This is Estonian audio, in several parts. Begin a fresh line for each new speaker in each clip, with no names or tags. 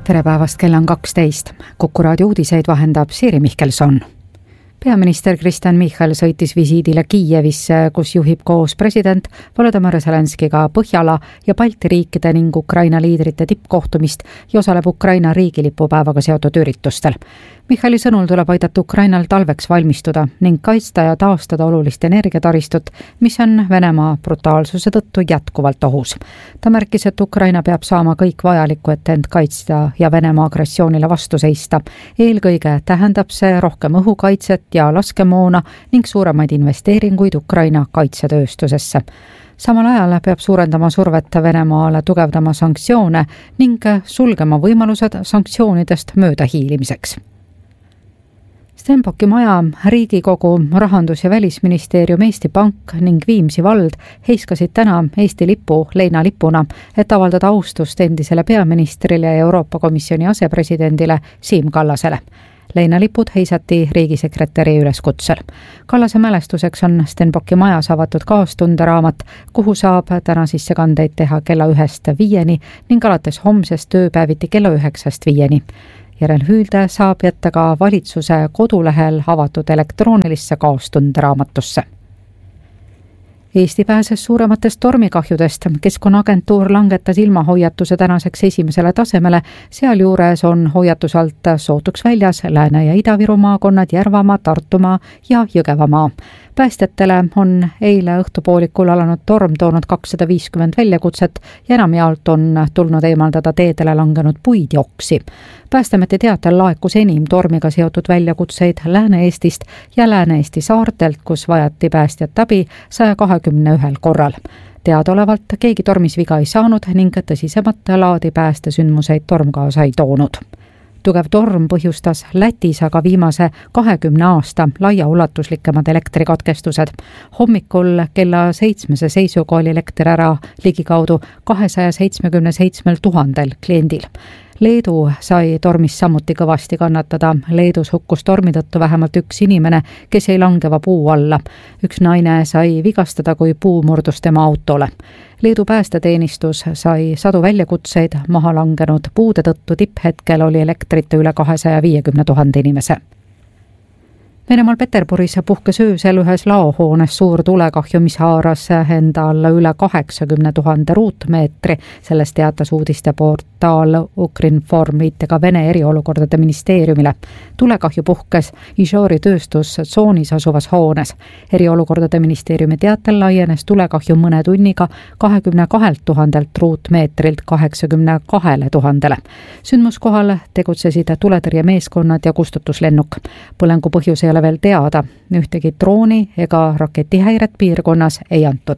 Tere päevast, kell on 12. Kuku raadio uudiseid vahendab Siiri Mihkelson. Peaminister Kristen Michal sõitis visiidile Kiievisse, kus juhib koos president Volodymyr Zelenskiga Põhjala ja Balti riikide ning Ukraina liidrite tippkohtumist ja osaleb Ukraina riigilipupäevaga seotud üritustel. Michali sõnul tuleb aidata Ukrainal talveks valmistuda ning kaitsta ja taastada olulist energiataristut, mis on Venemaa brutaalsuse tõttu jätkuvalt ohus. Ta märkis, et Ukraina peab saama kõik vajalikku, et end kaitsta ja Venemaa agressioonile vastu seista. Eelkõige tähendab see rohkem õhukaitset ja laskemoona ning suuremaid investeeringuid Ukraina kaitsetööstusesse. Samal ajal peab suurendama survet Venemaale, tugevdama sanktsioone ning sulgema võimalused sanktsioonidest mööda hiilimiseks. Stenbocki maja, Riigikogu, Rahandus- ja Välisministeerium, Eesti Pank ning Viimsi vald heiskasid täna Eesti lipu leinalipuna, et avaldada austust endisele peaministrile ja Euroopa Komisjoni asepresidendile Siim Kallasele. Leinalipud heisati riigisekretäri üleskutsel. Kallase mälestuseks on Stenbocki majas avatud kaastunderaamat, kuhu saab täna sissekandeid teha kella 1-5 ning alates homsest tööpäeviti kella 9-5. Järelhüüde saab jätta ka valitsuse kodulehel avatud elektroonilisse kaastunderaamatusse. Eesti pääses suurematest tormikahjudest. Keskkonnaagentuur langetas ilmahoiatuse tänaseks esimesele tasemele. Sealjuures on hoiatus alt sootuks väljas Lääne- ja Ida-Viru maakonnad, Järvamaa, Tartumaa ja Jõgevamaa. Päästjatele on eile õhtupoolikul alanud torm toonud 250 väljakutset ja enamjaolt on tulnud eemaldada teedele langenud puid ja oksi. Päästeameti teatel laekus enim tormiga seotud väljakutseid Lääne-Eestist ja Lääne-Eesti saartelt, kus vajati päästjat abi 121 korral. Teadaolevalt keegi tormis viga ei saanud ning tõsisemat laadi päästesündmuseid torm kaasa ei toonud. Tugev torm põhjustas Lätis aga viimase 20 aasta laiaulatuslikemad elektrikatkestused. Hommikul kella 7 seisuga oli elekter ära ligikaudu 277 000 kliendil. Leedu sai tormis samuti kõvasti kannatada. Leedus hukkus tormi tõttu vähemalt üks inimene, kes ei langeva puu alla. Üks naine sai vigastada, kui puu murdus tema autole. Leedu päästeteenistus sai sadu väljakutseid maha langenud puude tõttu. Tipphetkel oli elektrit üle 250 000 inimese. Venemaal Peterburis puhkes öösel ühes laohoones suur tulekahju, mis haaras enda alla üle 80 000 ruutmeetri. Sellest teatas uudisteportaal Ukrinform viitega Vene eriolukordade ministeeriumile. Tulekahju puhkes Izhori tööstustsoonis asuvas hoones. Eriolukordade ministeeriumi teatel laienes tulekahju mõne tunniga 22 000 ruutmeetrilt 82 000. Sündmuskohal tegutsesid tuletõrjemeeskonnad ja kustutuslennuk. Põlengu põhjus ei ole veel teada. Ühtegi drooni ega raketihäiret piirkonnas ei antud.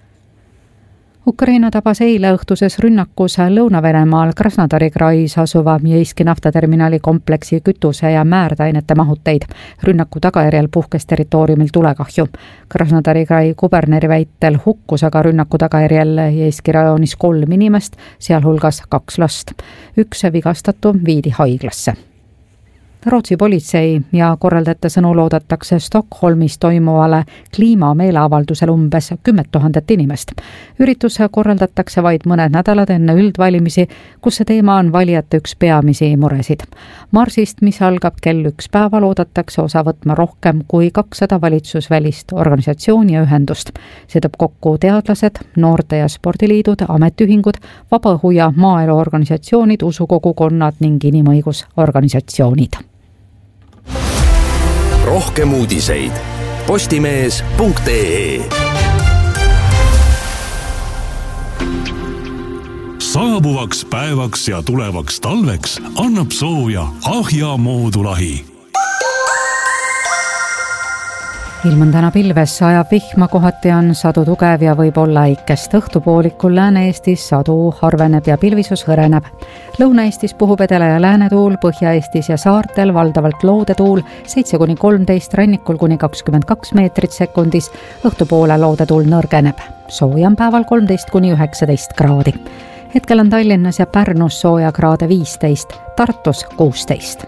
Ukraina tabas eile õhtuses rünnakus Lõuna-Venemaal Krasnodari krais asuva Jeiski naftaterminali kompleksi kütuse ja määrdainete mahuteid. Rünnaku tagajärjel puhkes territooriumil tulekahju. Krasnodari krai kuberneri väitel hukkus aga rünnaku tagajärjel Jeiski rajoonis 3 inimest, sealhulgas 2 last. Üks vigastatu viidi haiglasse. Rootsi politsei ja korraldajate sõnul oodatakse Stockholmis toimuvale kliimameeleavaldusel umbes 10 000 inimest. Üritus korraldatakse vaid mõned nädalad enne üldvalimisi, kus see teema on valijate üks peamisi muresid. Marsist, mis algab kell 1 päeval, oodatakse osa võtma rohkem kui 200 valitsusvälist organisatsiooni ja ühendust. See toob kokku teadlased, noorte- ja spordiliidud, ametiühingud, vabaõhu- ja maaeluorganisatsioonid, usukogukonnad ning inimõigusorganisatsioonid.
Rohkem uudiseid postimees.ee.
Saabuvaks päevaks ja tulevaks talveks annab sooja Ahja moodulahi.
Ilm on täna pilves, ajab vihma, kohati on sadu tugev ja võib olla äikest. Õhtupoolikul Lääne-Eestis sadu harveneb ja pilvisus hõreneb. Lõuna-Eestis puhub edela- ja läänetuul, Põhja-Eestis ja saartel valdavalt loodetuul 7-13, rannikul kuni 22 meetrit sekundis. Õhtupoole loodetuul nõrgeneb. Sooja on päeval 13-19 kraadi. Hetkel on Tallinnas ja Pärnus sooja kraade 15, Tartus 16.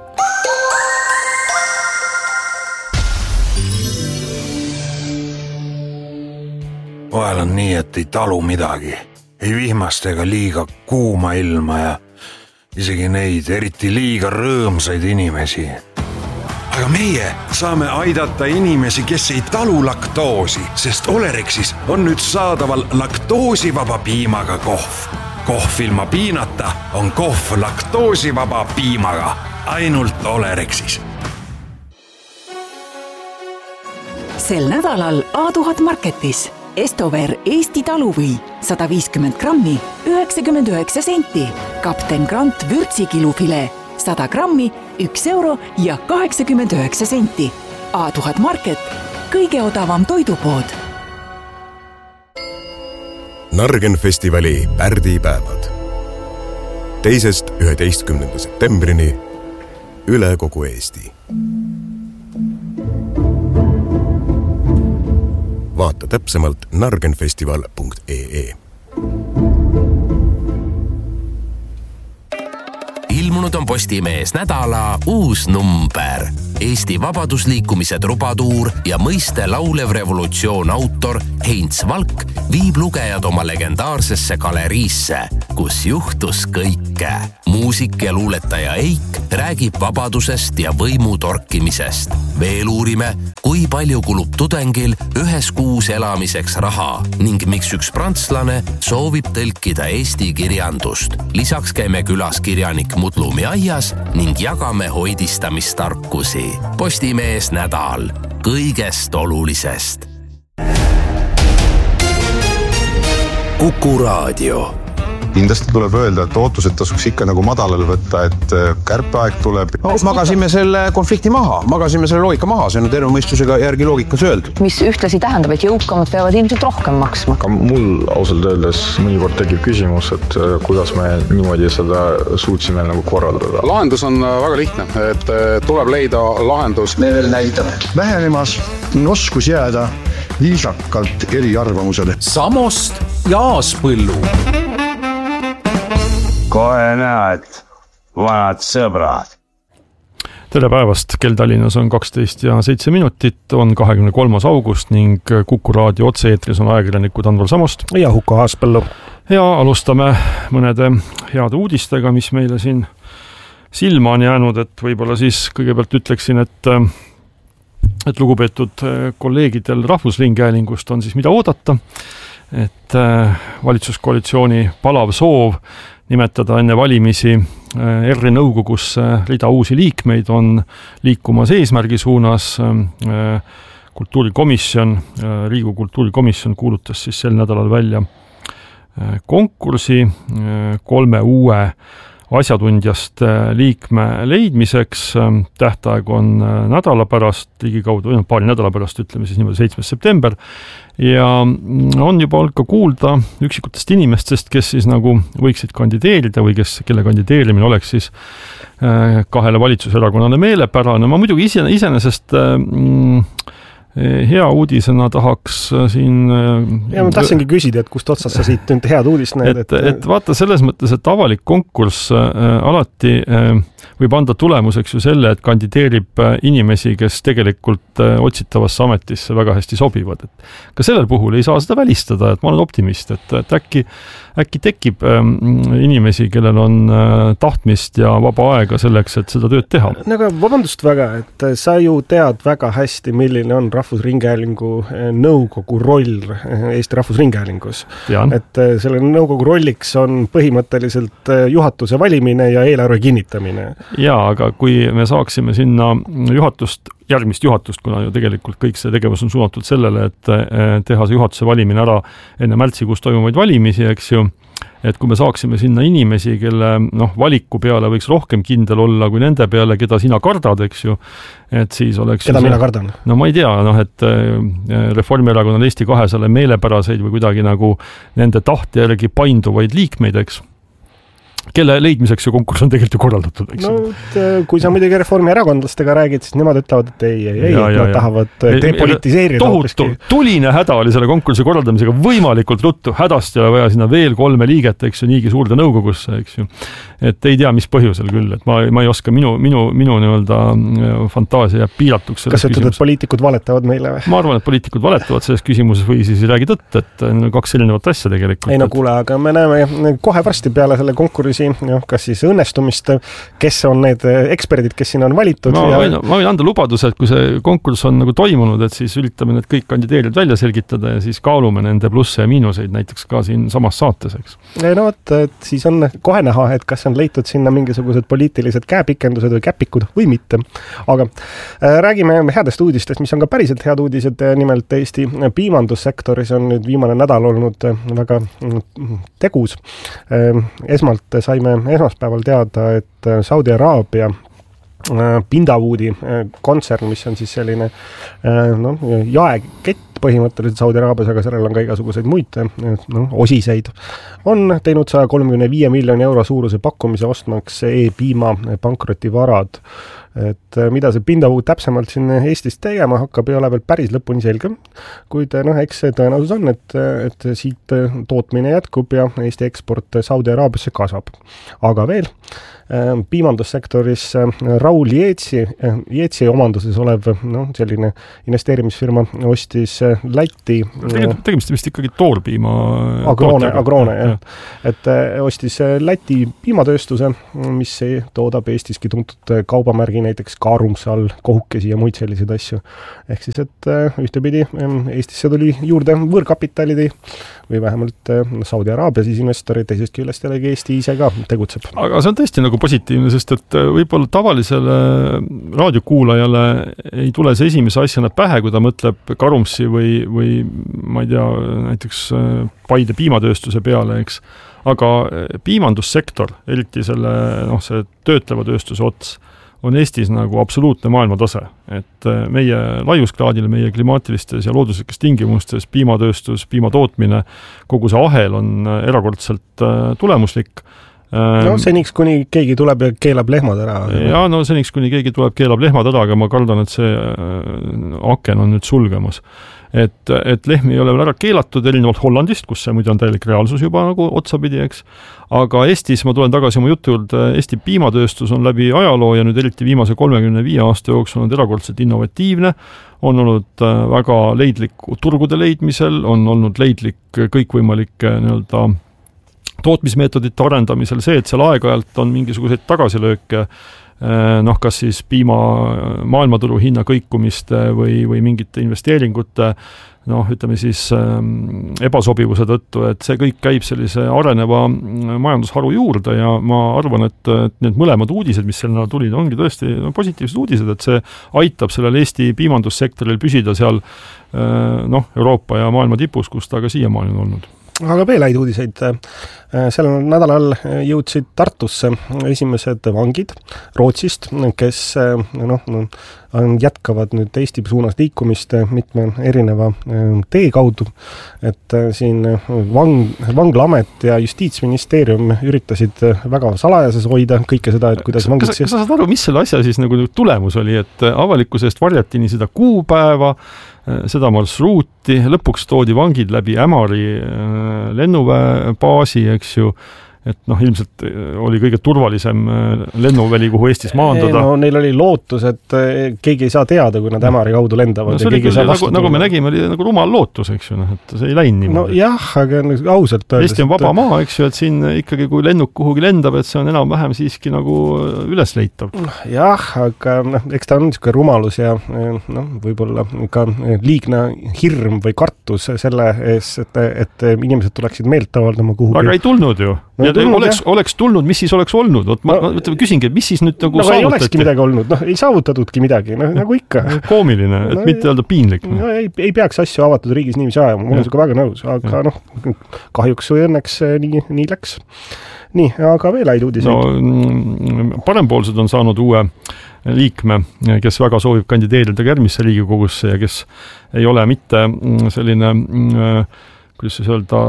Vahel on nii, et ei talu midagi, ei vihmast ega liiga kuuma ilma ja isegi neid eriti liiga rõõmsaid inimesi. Aga meie saame aidata inimesi, kes ei talu laktoosi, sest Olerexis on nüüd saadaval laktoosivaba piimaga kohv. Kohv ilma piinata on kohv laktoosivaba piimaga, ainult Olerexis.
Sel nädalal A1000 Marketis Estover Eesti taluvõi 150 grammi 99 senti, Kapten Grant vürtsikilufile 100 grammi 1 euro ja 89 senti. A1000 Market, kõige odavam toidupood.
Nargenfestivali pärdipäevad 2.–11. septembrini üle kogu Eesti. Vaata täpsemalt nargenfestival.ee.
Ilmunud on Postimees nädala uus number. Eesti vabadusliikumise trubatuur ja mõiste laulev revolutsioon autor Heinz Valk viib lugejad oma legendaarsesse galeriisse, kus juhtus kõike. Muusik ja luuletaja Eik räägib vabadusest ja võimu torkimisest. Veel uurime, kui palju kulub tudengil ühes kuus elamiseks raha ning miks üks prantslane soovib tõlkida Eesti kirjandust. Lisaks käime külas kirjanik Mudlumi aias ning jagame hoidistamistarkusi. Postimees nädal kõigest olulisest.
Kuku Raadio.
Kindlasti tuleb öelda, et ootused tasuks ikka nagu madalal võtta, et kärpeaeg tuleb. Magasime selle konflikti maha, magasime selle loogika maha, see on terve mõistusega järgi loogikas öeldud.
Mis ühtlasi tähendab, et jõukamad peavad ilmselt rohkem maksma.
Ka mul ausalt öeldes mõnikord tekib küsimus, et kuidas me niimoodi seda suutsime nagu korraldada.
Lahendus on väga lihtne, et tuleb leida lahendus.
Me veel näitame. Vähenemas oskus jääda viisakalt eri arvamusele.
Samost ja Aaspõllu.
Kohe näed, vanad sõbrad.
Tere päevast, kell Tallinnas on 12:07, on 23. august ning Kuku Raadio otse-eetris on ajakirjanikud Andvar Samost
ja Huko Aaspõllu.
Ja alustame mõnede heade uudistega, mis meile siin silma on jäänud, et võib-olla siis kõigepealt ütleksin, et lugupeetud kolleegidel Rahvusringhäälingust on siis mida oodata, et valitsuskoalitsiooni palav soov nimetada enne valimisi ERR-i nõukogusse rida uusi liikmeid on liikumas eesmärgi suunas. Kultuurikomisjon, Riigikogu kultuurikomisjon kuulutas siis sel nädalal välja konkursi 3 uue asjatundjast liikme leidmiseks. Tähtaeg on nädala pärast, ligikaudu paari nädala pärast, ütleme siis niimoodi 7. september. Ja on juba olnud ka kuulda üksikutest inimestest, kes siis nagu võiksid kandideerida või kelle kandideerimine oleks siis kahele valitsuserakonnale meelepärane. Ma muidugi iseenesest hea uudisena tahaks siin...
Ja ma tahtsingi küsida, et kust otsast sa siit nüüd head uudist näed?
Et vaata selles mõttes, et avalik konkurss alati võib anda tulemuseks ju selle, et kandideerib inimesi, kes tegelikult otsitavasse ametisse väga hästi sobivad. Et ka sellel puhul ei saa seda välistada, et ma olen optimist, et äkki tekib inimesi, kellel on tahtmist ja vaba aega selleks, et seda tööd teha.
Aga vabandust väga, et sa ju tead väga hästi, milline on Rahvusringhäälingu nõukogu roll Eesti Rahvusringhäälingus.
Tean.
Et selle nõukogu rolliks on põhimõtteliselt juhatuse valimine ja eelarve kinnitamine.
Jaa, aga kui me saaksime sinna järgmist juhatust, kuna ju tegelikult kõik see tegevus on suunatud sellele, et teha see juhatuse valimine ära enne märtsikuus toimuvaid valimisi, eks ju, et kui me saaksime sinna inimesi, kelle valiku peale võiks rohkem kindel olla kui nende peale, keda sina kardad, eks ju, et siis oleks...
Keda mina kardan?
No ma ei tea, et Reformierakonnal Eesti 200 meelepäraseid või kuidagi nagu nende tahte järgi painduvaid liikmeid, eks, kelle leidmiseks ju konkurss on tegelikult ju korraldatud, eks?
No, kui sa muidugi reformierakondlastega räägid, siis nemad ütlevad, et ei, nad tahavad depolitiseerida.
Tohutu tuline häda oli selle konkursi korraldamisega võimalikult ruttu. Hädasti oli vaja sinna veel 3 liiget, eks ju, niigi suurde nõukogusse, eks ju. Et ei tea, mis põhjusel küll, et ma ei oska, minu nii-öelda fantaasia jääb piiratuks.
Kas ütled, et poliitikud valetavad meile või?
Ma arvan, et poliitikud valetavad selles küsimuses või siis ei räägi tõtt, et 2 erinevat asja tegelikult.
Ei no kuule, aga me näeme kohe varsti peale selle konkursi tulemusi, kas siis õnnestumist, kes on need eksperdid, kes siin on valitud.
Ma võin anda lubaduse, et kui see konkurss on nagu toimunud, et siis üritame need kõik kandideerijad välja selgitada ja siis kaalume nende plusse ja miinuseid näiteks ka siin samas saates, eks.
No vot, et siis on kohe näha, et kas on leitud sinna mingisugused poliitilised käepikendused või käpikud või mitte. Aga räägime headest uudistest, mis on ka päriselt head uudised, nimelt Eesti piimandussektoris on nüüd viimane nädal olnud väga tegus. Esmalt saime esmaspäeval teada, et Saudi Araabia Pindawoodi kontsern, mis on siis selline jaekett põhimõtteliselt Saudi Araabias, aga sellel on ka igasuguseid muid osiseid, on teinud 135 miljoni euro suuruse pakkumise ostmaks e-piima pankrotivarad. Et mida see Pindawood täpsemalt siin Eestis tegema hakkab, ei ole veel päris lõpuni selge, kuid eks see tõenäosus on, et siit tootmine jätkub ja Eesti eksport Saudi Araabiasse kasvab. Aga veel piimandussektoris Raul Jeetsi omanduses olev selline investeerimisfirma ostis Läti
tegemist vist ikkagi toorpiima
Agroone, jah. Et ostis Läti piimatööstuse, mis toodab Eestiski tuntud kaubamärgi näiteks Karumsal, kohukesi ja muid selliseid asju. Ehk siis, et ühtepidi Eestisse tuli juurde võõrkapitalid või vähemalt Saudi Araabia siis investori, teisest küljest jällegi Eesti ise ka tegutseb.
Aga see on tõesti nagu positiivne, sest et võib-olla tavalisele raadiokuulajale ei tule see esimese asjana pähe, kui ta mõtleb Karumsi või ma ei tea, näiteks Paide piimatööstuse peale, eks. Aga piimandussektor, eriti see töötleva tööstuse ots, on Eestis nagu absoluutne maailmatase, et meie laiuskraadil, meie klimaatilistes ja looduslikes tingimustes piimatööstus, piimatootmine, kogu see ahel on erakordselt tulemuslik.
Seniks, kuni keegi tuleb ja keelab lehmad ära.
Ja seniks, kuni keegi tuleb keelab lehmad ära, aga ma kardan, et see aken on nüüd sulgemas. Et lehmi ei ole veel ära keelatud erinevalt Hollandist, kus see muide on täielik reaalsus juba nagu otsapidi, eks. Aga Eestis, ma tulen tagasi oma jutu juurde, Eesti piimatööstus on läbi ajaloo ja nüüd eriti viimase 35 aasta jooksul on erakordselt innovatiivne, on olnud väga leidlik turgude leidmisel, on olnud leidlik kõikvõimalike tootmismeetodite arendamisel, see, et seal aeg-ajalt on mingisuguseid tagasilööke, kas siis piima maailmaturu hinna kõikumiste või mingite investeeringute, ütleme siis ebasobivuse tõttu, et see kõik käib sellise areneva majandusharu juurde ja ma arvan, et need mõlemad uudised, mis selle nädal tulid, ongi tõesti positiivsed uudised, et see aitab sellel Eesti piimandussektoril püsida seal Euroopa ja maailma tipus, kus ta ka siiamaani on olnud.
Aga veel häid uudiseid. Sellel nädalal jõudsid Tartusse esimesed vangid Rootsist, kes jätkavad nüüd Eesti suunas liikumist mitme erineva tee kaudu. Et siin Vanglaamet ja Justiitsministeerium üritasid väga salajases hoida kõike seda, et kuidas vangid...
Kas sa saad aru, mis selle asja siis nagu tulemus oli, et avalikusest varjati nii seda kuupäeva, seda marsruuti, lõpuks toodi vangid läbi Ämari lennuväebaasi, eks ju, et ilmselt oli kõige turvalisem lennuväli, kuhu Eestis maandada.
Neil oli lootus, et keegi ei saa teada, kui nad Ämari kaudu lendavad.
See oli nagu me nägime, oli nagu rumal lootus, eks ju, et see ei läinud niimoodi.
Jah, aga ausalt öeldes...
Eesti on vaba maa, eks ju, et siin ikkagi, kui lennuk kuhugi lendab, et see on enam-vähem siiski nagu ülesleitav.
Jah, aga eks ta on niisugune rumalus ja võib-olla ka liigne hirm või kartus selle ees, et inimesed tuleksid meelt avaldama kuhugi.
Aga ei tulnud ju. Ja oleks tulnud, mis siis oleks olnud? Ma küsingi, et mis siis nüüd nagu saavutati?
Ei olekski midagi olnud, ei saavutatudki midagi, nagu ikka.
Koomiline, et mitte öelda piinlik.
Ei peaks asju avatud riigis niiviisi ajama, mul on siuke väga nõus, aga kahjuks või õnneks nii läks. Nii, aga veel häid uudiseid.
Parempoolsed on saanud uue liikme, kes väga soovib kandideerida järgmisse Riigikogusse ja kes ei ole mitte selline... kuidas siis öelda,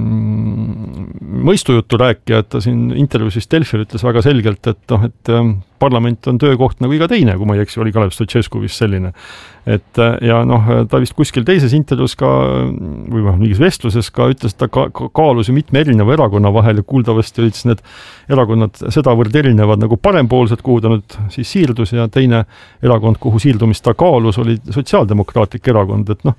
mõistujutu rääkija, et ta siin intervjuusis Delfil ütles väga selgelt, et parlament on töökoht nagu iga teine, kui ma ei eksi, oli Kalev Stoicescu vist selline. Ja ta vist kuskil teises intervjuus ka, või mingis vestluses ka ütles, et ta kaalus ju mitme erineva erakonna vahel ja kuuldavasti olid need erakonnad sedavõrd erinevad nagu parempoolsed, kuhu ta nüüd siis siirdus ja teine erakond, kuhu siirdumist ta kaalus, oli sotsiaaldemokraatlik erakond, et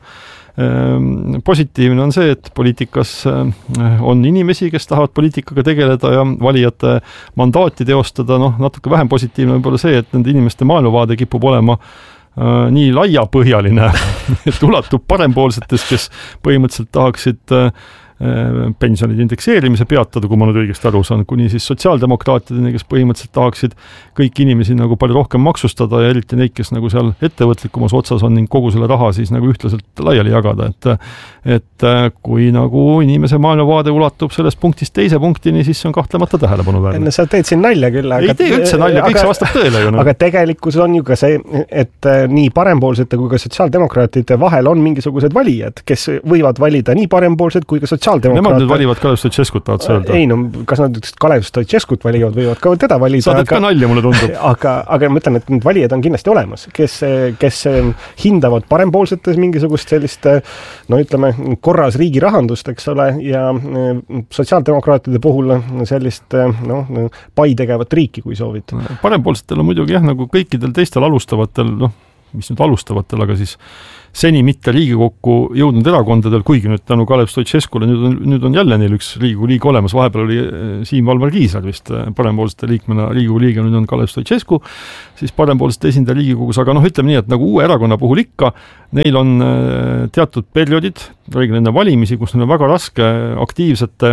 positiivne on see, et poliitikas on inimesi, kes tahavad poliitikaga tegeleda ja valijate mandaati teostada, natuke vähem positiivne võib-olla see, et nende inimeste maailmavaade kipub olema nii laiapõhjaline, et ulatub parempoolsetest, kes põhimõtteliselt tahaksid pensionide indekseerimise peatada, kui ma nüüd õigesti aru saan, kuni siis sotsiaaldemokraatideni, kes põhimõtteliselt tahaksid kõiki inimesi nagu palju rohkem maksustada ja eriti neid, kes nagu seal ettevõtlikumas otsas on ning kogu selle raha siis nagu ühtlaselt laiali jagada, et kui nagu inimese maailmavaade ulatub sellest punktist teise punktini, siis see on kahtlemata tähelepanuväärne.
Sa teed siin nalja küll,
ei tee üldse nalja, kõik see vastab tõele ju.
Aga tegelikult on ju ka see, et nii parempoolsete kui ka sotsiaaldemokraatide vahel on mingisugused valijad, kes võivad valida nii parempoolsed kui ka
Nemad nüüd valivad Kalev Stoicescut, tahad sa öelda?
Ei, kas nad Kalev Stoicescut valivad, võivad ka teda valida.
Sa teed ka nalja, mulle tundub.
Aga ma ütlen, et need valijad on kindlasti olemas, kes hindavad parempoolsetes mingisugust sellist, ütleme, korras riigi rahandust, eks ole, ja sotsiaaldemokraatide puhul sellist pai tegevat riiki, kui soovid.
Parempoolsetel on muidugi nagu kõikidel teistel alustavatel, mis nüüd alustavatel, aga siis seni mitte Riigikokku jõudnud erakondadel, kuigi nüüd tänu Kalev Stoicescule nüüd on jälle neil üks Riigikogu liige olemas, vahepeal oli Siim Valmar Kiisler vist parempoolsete liikmena Riigikogu liige, nüüd on Kalev Stoicescu, siis parempoolsete esindaja Riigikogus, aga ütleme nii, et nagu uue erakonna puhul ikka, neil on teatud perioodid, reeglina enne valimisi, kus neil on väga raske aktiivsete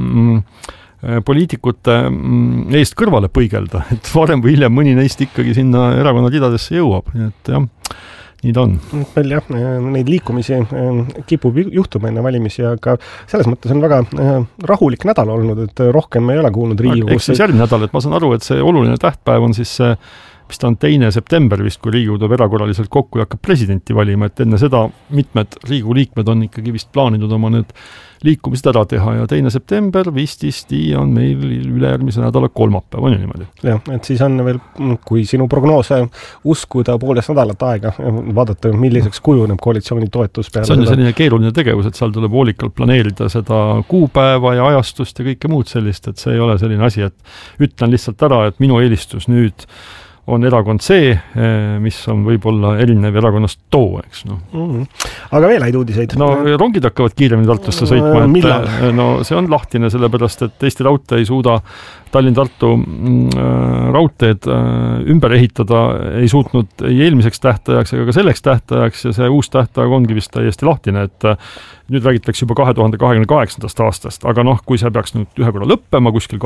poliitikute eest kõrvale põigelda, et varem või hiljem mõni neist ikkagi sinna erakonna ridadesse jõuab, nii et jah, nii ta on.
Meil jah, neid liikumisi kipub juhtuma enne valimisi, aga selles mõttes on väga rahulik nädal olnud, et rohkem ei ole kuulnud Riigikogus.
Eks siis järgmine nädal, et ma saan aru, et see oluline tähtpäev on siis mis ta on 2. september vist, kui Riigikogu tuleb erakorraliselt kokku ja hakkab presidenti valima, et enne seda mitmed Riigikogu liikmed on ikkagi vist plaaninud oma need liikumised ära teha ja 2. september vististi on meil ülejärgmise nädala kolmapäev, on ju niimoodi?
Jah, et siis on veel, kui sinu prognoose uskuda poolest nädalat aega, vaadata, milliseks kujuneb koalitsiooni toetus peale.
See on ju selline keeruline tegevus, et seal tuleb hoolikalt planeerida seda kuupäeva ja ajastust ja kõike muud sellist, et see ei ole selline asi, et ütlen lihtsalt ära, et minu eelistus nüüd on erakond see, mis on võib-olla erinev erakonnast too, eks .
Aga veel häid uudiseid?
Rongid hakkavad kiiremini Tartusse sõitma.
Millal?
See on lahtine, sellepärast, et Eesti Raudtee ei suuda Tallinn-Tartu raudteed ümber ehitada, ei suutnud ei eelmiseks tähtajaks ega ka selleks tähtajaks ja see uus tähtaeg ongi vist täiesti lahtine, et nüüd räägitakse juba 2028. aastast, aga kui see peaks nüüd ühe korra lõppema kuskil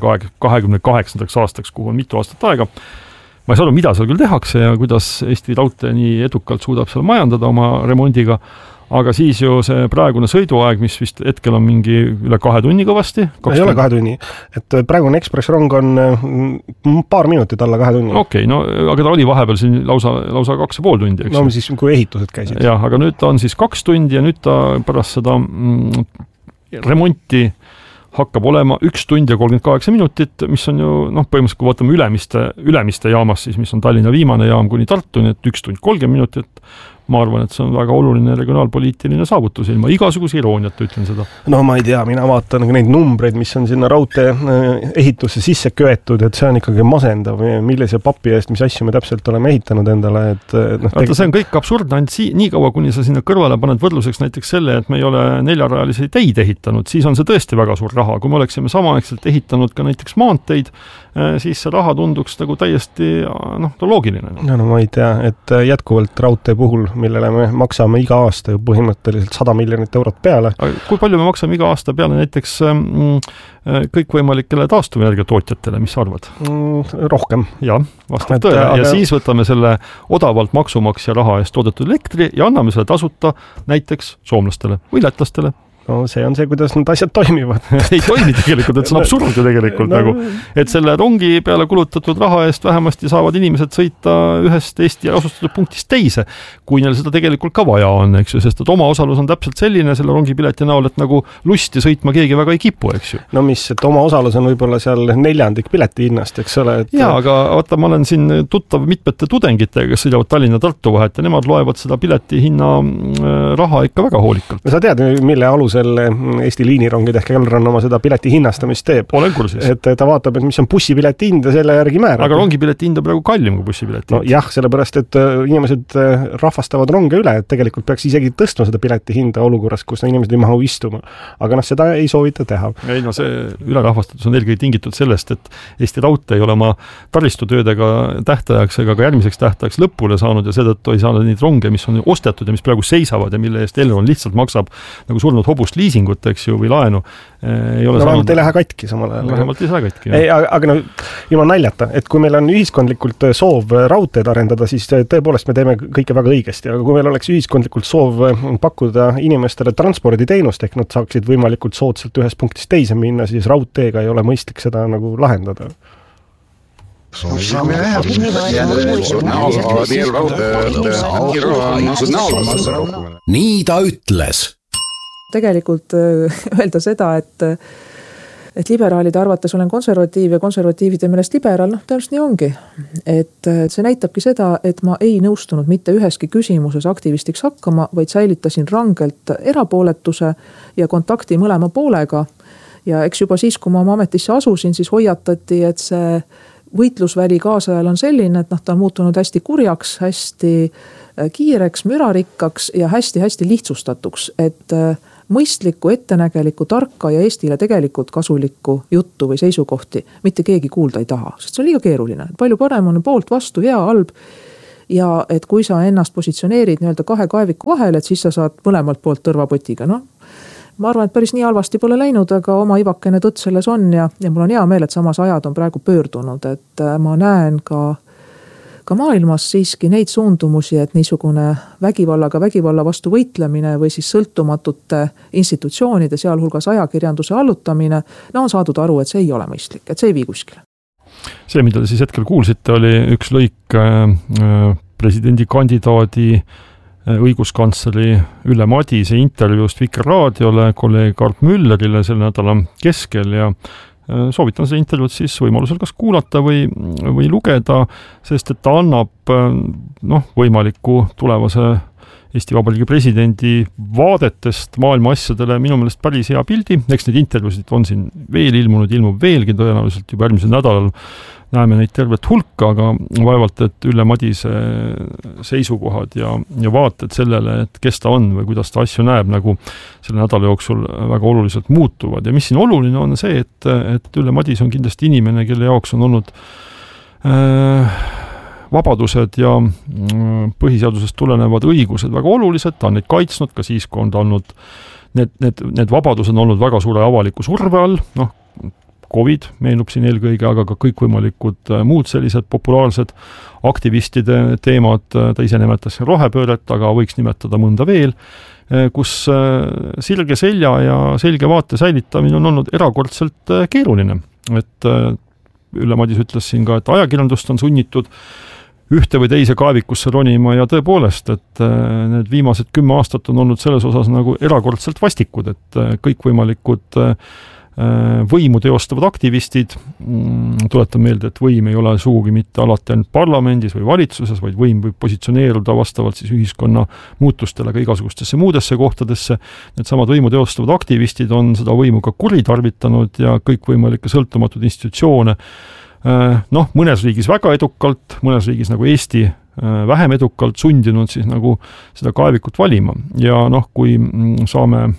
2028. aastaks, kuhu on mitu aastat aega, ma ei saa aru, mida seal küll tehakse ja kuidas Eesti Raudtee nii edukalt suudab seal majandada oma remondiga, aga siis ju see praegune sõiduaeg, mis vist hetkel on mingi üle 2 tunni kõvasti.
Ei ole 2 tunni, et praegune Ekspressrong on paar minutit alla 2 tunni.
Okei, aga ta oli vahepeal siin lausa 2,5 tundi, eks?
Siis kui ehitused käisid.
Jah, aga nüüd ta on siis 2 tundi ja nüüd ta pärast seda remonti hakkab olema 1 tund ja 38 minutit, mis on ju, põhimõtteliselt kui vaatame ülemiste jaamas, siis mis on Tallinna viimane jaam kuni Tartuni, et 1 tund 30 minutit, ma arvan, et see on väga oluline regionaalpoliitiline saavutus, ilma igasuguse irooniata ütlen seda.
Ma ei tea, mina vaatan neid numbreid, mis on sinna raudtee ehitusse sisse köetud, et see on ikkagi masendav, millise papi eest, mis asju me täpselt oleme ehitanud endale.
See on kõik absurdne, ainult nii kaua, kuni sa sinna kõrvale paned võrdluseks näiteks selle, et me ei ole 4-rajalisi teid ehitanud, siis on see tõesti väga suur raha. Kui me oleksime samaaegselt ehitanud ka näiteks maanteid, siis see raha tunduks nagu täiesti loogiline.
Ma ei tea, et jätkuvalt raudtee puhul, millele me maksame iga aasta ju põhimõtteliselt 100 miljonit eurot peale.
Kui palju me maksame iga aasta peale näiteks kõikvõimalikele taastuvenergia tootjatele, mis sa arvad?
Rohkem.
Jah, vastab tõele. Ja siis võtame selle odavalt maksumaksja raha eest toodetud elektri ja anname selle tasuta näiteks soomlastele või lätlastele.
See on see, kuidas need asjad toimivad.
Ei toimi tegelikult, et see on absurd ju tegelikult et selle rongi peale kulutatud raha eest vähemasti saavad inimesed sõita ühest Eesti asustatud punktist teise, kui neil seda tegelikult ka vaja on, eks ju, sest et oma osalus on täpselt selline selle rongipileti näol, et nagu lusti sõitma keegi väga ei kipu, eks ju.
Et oma osalus on võib-olla seal 4 pileti hinnast, eks ole.
Jaa, aga vaata, ma olen siin tuttav mitmete tudengitega, kes sõidavad Tallinna Tartu vahet ja nemad loevad seda pileti hinna raha ikka väga hoolikalt.
Sa tead, mille alusel alusel Eesti liinirongid ehk Elron oma seda pileti hinnastamist teeb.
Olen kursis.
Et ta vaatab, et mis on bussipileti hind ja selle järgi määrab.
Aga rongipileti hind on praegu kallim kui bussipileti hind.
No jah, sellepärast, et inimesed rahvastavad ronge üle, et tegelikult peaks isegi tõstma seda pileti hinda olukorras, kus inimesed ei mahu istuma. Aga seda ei soovita teha.
Ei, no see ülerahvastatus on eelkõige tingitud sellest, et Eesti Raudtee ei ole oma taristutöödega tähtajaks ega ka järgmiseks tähtajaks lõpule saanud ja seetõttu ei saa neid ronge, mis on ostetud ja mis praegu seisavad ja mille eest Elron lihtsalt maksab nagu surnud hobust liisingut, eks ju, või laenu. Ei ole
vähemalt ei lähe katki samal ajal.
Vähemalt ei lähe katki.
Aga ilma naljata, et kui meil on ühiskondlikult soov raudteed arendada, siis tõepoolest me teeme kõike väga õigesti, aga kui meil oleks ühiskondlikult soov pakkuda inimestele transporditeenust, ehk nad saaksid võimalikult soodsalt ühest punktist teise minna, siis raudteega ei ole mõistlik seda nagu lahendada.
Nii ta ütles.
Tegelikult öelda seda, et liberaalide arvates olen konservatiiv ja konservatiivide meelest liberaal, tõenäoliselt nii ongi. Et see näitabki seda, et ma ei nõustunud mitte üheski küsimuses aktivistiks hakkama, vaid säilitasin rangelt erapooletuse ja kontakti mõlema poolega. Ja eks juba siis, kui ma oma ametisse asusin, siis hoiatati, et see võitlusväli kaasajal on selline, et ta on muutunud hästi kurjaks, hästi kiireks, mürarikkaks ja hästi-hästi lihtsustatuks, et mõistlikku, ettenägelikku, tarka ja Eestile tegelikult kasulikku juttu või seisukohti mitte keegi kuulda ei taha, sest see on liiga keeruline. Palju parem on poolt vastu, hea, halb ja et kui sa ennast positsioneerid nii-öelda kahe kaeviku vahel, et siis sa saad mõlemalt poolt tõrvapotiga. Ma arvan, et päris nii halvasti pole läinud, aga oma ivakene tõtt selles on ja mul on hea meel, et samas ajad on praegu pöördunud, et ma näen ka maailmas siiski neid suundumusi, et niisugune vägivalla vastu võitlemine või siis sõltumatute institutsioonide, sealhulgas ajakirjanduse allutamine, on saadud aru, et see ei ole mõistlik, et see ei vii kuskile.
See, mida te siis hetkel kuulsite, oli üks lõik presidendikandidaadi õiguskantsleri Ülle Madise intervjuust Vikerraadiole kolleeg Art Müllerile selle nädala keskel ja soovitan seda intervjuud siis võimalusel kas kuulata või lugeda, sest et ta annab võimaliku tulevase Eesti Vabariigi presidendi vaadetest maailma asjadele minu meelest päris hea pildi. Eks neid intervjuusid on siin veel ilmub veelgi tõenäoliselt juba järgmisel nädalal. Näeme neid tervet hulka, aga vaevalt, et Ülle Madise seisukohad ja vaated sellele, et kes ta on või kuidas ta asju näeb, nagu selle nädala jooksul väga oluliselt muutuvad. Ja mis siin oluline on see, et Ülle Madise on kindlasti inimene, kelle jaoks on olnud vabadused ja põhiseadusest tulenevad õigused väga olulised, ta on neid kaitsnud ka siis, kui on ta olnud, need vabadused on olnud väga suure avaliku surve all, COVID meenub siin eelkõige, aga ka kõikvõimalikud muud sellised populaarsed aktivistide teemad, ta ise nimetas rohepööret, aga võiks nimetada mõnda veel, kus sirge selja ja selge vaate säilitamine on olnud erakordselt keeruline. Et Ülle Madis ütles siin ka, et ajakirjandust on sunnitud ühte või teise kaevikusse ronima ja tõepoolest, et need viimased 10 aastat on olnud selles osas nagu erakordselt vastikud, et kõikvõimalikud võimu teostavad aktivistid, tuletan meelde, et võim ei ole sugugi mitte alati ainult parlamendis või valitsuses, vaid võim võib positsioneeruda vastavalt siis ühiskonna muutustele ka igasugustesse muudesse kohtadesse. Need samad võimu teostavad aktivistid on seda võimu ka kuritarvitanud ja kõikvõimalikke sõltumatud institutsioone mõnes riigis väga edukalt, mõnes riigis nagu Eesti vähem edukalt sundinud siis nagu seda kaevikut valima. Ja kui saame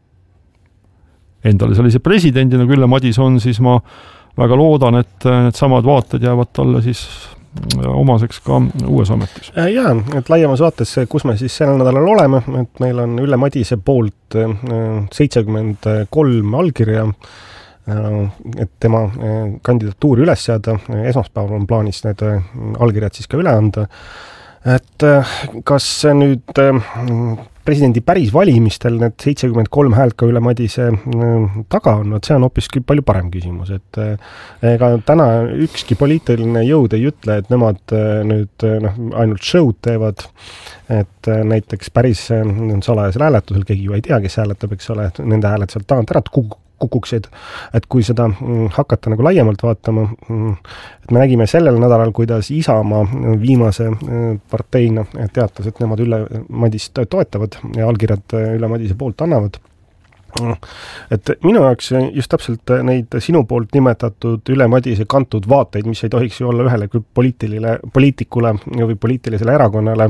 endale sellise presidendi, nagu Ülle Madis on, siis ma väga loodan, et need samad vaated jäävad talle siis omaseks ka uues ametis.
Jaa, et laiemas vaates, kus me siis sellel nädalal oleme, et meil on Ülle Madise poolt 73 allkirja, et tema kandidatuuri üles seada. Esmaspäeval on plaanis need allkirjad siis ka üle anda. Et kas nüüd presidendi päris valimistel need 73 häält ka Ülle Madise taga on, see on hoopiski palju parem küsimus, et ega täna ükski poliitiline jõud ei ütle, et nemad nüüd ainult show'd teevad, et näiteks päris salajasel hääletusel keegi ju ei tea, kes hääletab, eks ole, et nende hääled sealt tagant ära kukuksid, et kui seda hakata nagu laiemalt vaatama, et me nägime sellel nädalal, kuidas Isamaa viimase parteina teatas, et nemad Ülle Madist toetavad ja allkirjad Ülle Madise poolt annavad, et minu jaoks just täpselt neid sinu poolt nimetatud Ülle Madise kantud vaateid, mis ei tohiks ju olla ühele poliitikule või poliitilisele erakonnale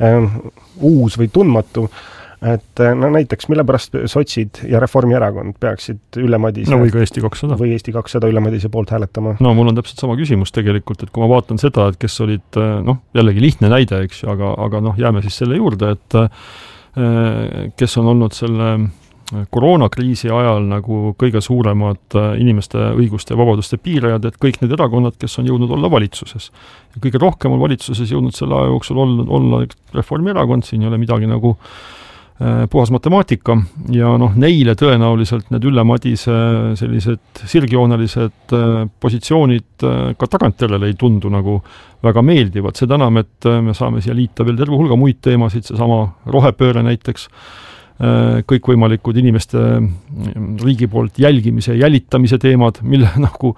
uus või tundmatu, et no näiteks mille pärast sotsid ja Reformierakond peaksid Ülle Madise
või ka Eesti 200
või Eesti 200 Ülle Madise poolt hääletama?
No mul on täpselt sama küsimus tegelikult, et kui ma vaatan seda, et kes olid, jällegi lihtne näide, eks ju, aga jääme siis selle juurde, et kes on olnud selle koroonakriisi ajal nagu kõige suuremad inimeste õiguste ja vabaduste piirajad, et kõik need erakonnad, kes on jõudnud olla valitsuses. Ja kõige rohkem on valitsuses jõudnud selle aja jooksul olla Reformierakond, siin ei ole midagi nagu puhas matemaatika ja neile tõenäoliselt need Ülle Madise sellised sirgjoonelised positsioonid ka tagantjärele ei tundu nagu väga meeldivad. Seda enam, et me saame siia liita veel terve hulga muid teemasid, seesama rohepööre näiteks, kõikvõimalikud inimeste riigi poolt jälgimise ja jälitamise teemad, mille nagu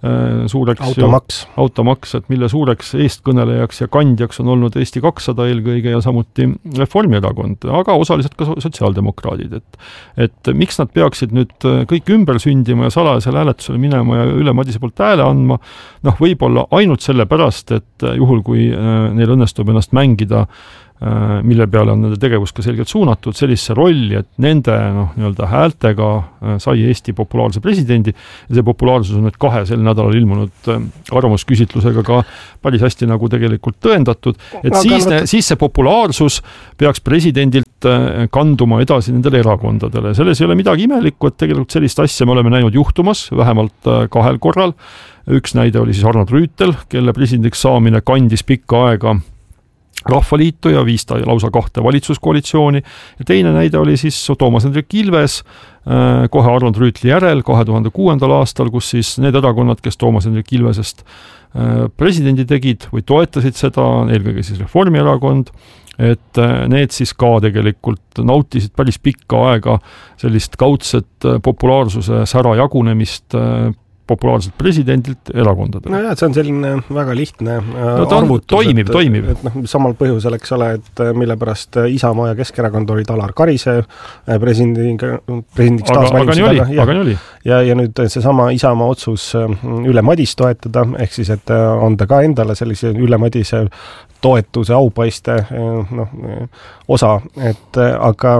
suureks automaks, et mille suureks eestkõnelejaks ja kandjaks on olnud Eesti 200 eelkõige ja samuti Reformierakond, aga osaliselt ka sotsiaaldemokraadid, et miks nad peaksid nüüd kõik ümber sündima ja salajasele hääletusele minema ja Ülle Madise poolt hääle andma, võib-olla ainult selle pärast, et juhul kui neil õnnestub ennast mängida mille peale on nende tegevus ka selgelt suunatud sellisse rolli, et nende nii-öelda häältega sai Eesti populaarse presidendi ja see populaarsus on nüüd 2 sel nädalal ilmunud arvamusküsitlusega ka päris hästi nagu tegelikult tõendatud, et siis see populaarsus peaks presidendilt kanduma edasi nendele erakondadele. Selles ei ole midagi imelikku, et tegelikult sellist asja me oleme näinud juhtumas vähemalt 2 korral. Üks näide oli siis Arnold Rüütel, kelle presidendiks saamine kandis pikka aega Rahvaliitu ja viis ta lausa 2 valitsuskoalitsiooni ja teine näide oli siis Toomas Hendrik Ilves kohe Arnold Rüütli järel 2006. aastal, kus siis need erakonnad, kes Toomas Hendrik Ilvesest presidendi tegid või toetasid seda, eelkõige siis Reformierakond, et need siis ka tegelikult nautisid päris pikka aega sellist kaudset populaarsuse sära jagunemist populaarselt presidendilt erakondadele.
No jah, see on selline väga lihtne
arvutus. Toimib.
Et samal põhjusel, eks ole, et mille pärast Isamaa ja Keskerakond olid Alar Karise presidendiks
aga nii oli.
Ja nüüd seesama Isamaa otsus Ülle Madis toetada, ehk siis, et anda ka endale sellise Ülle Madise toetuse aupaiste osa, et aga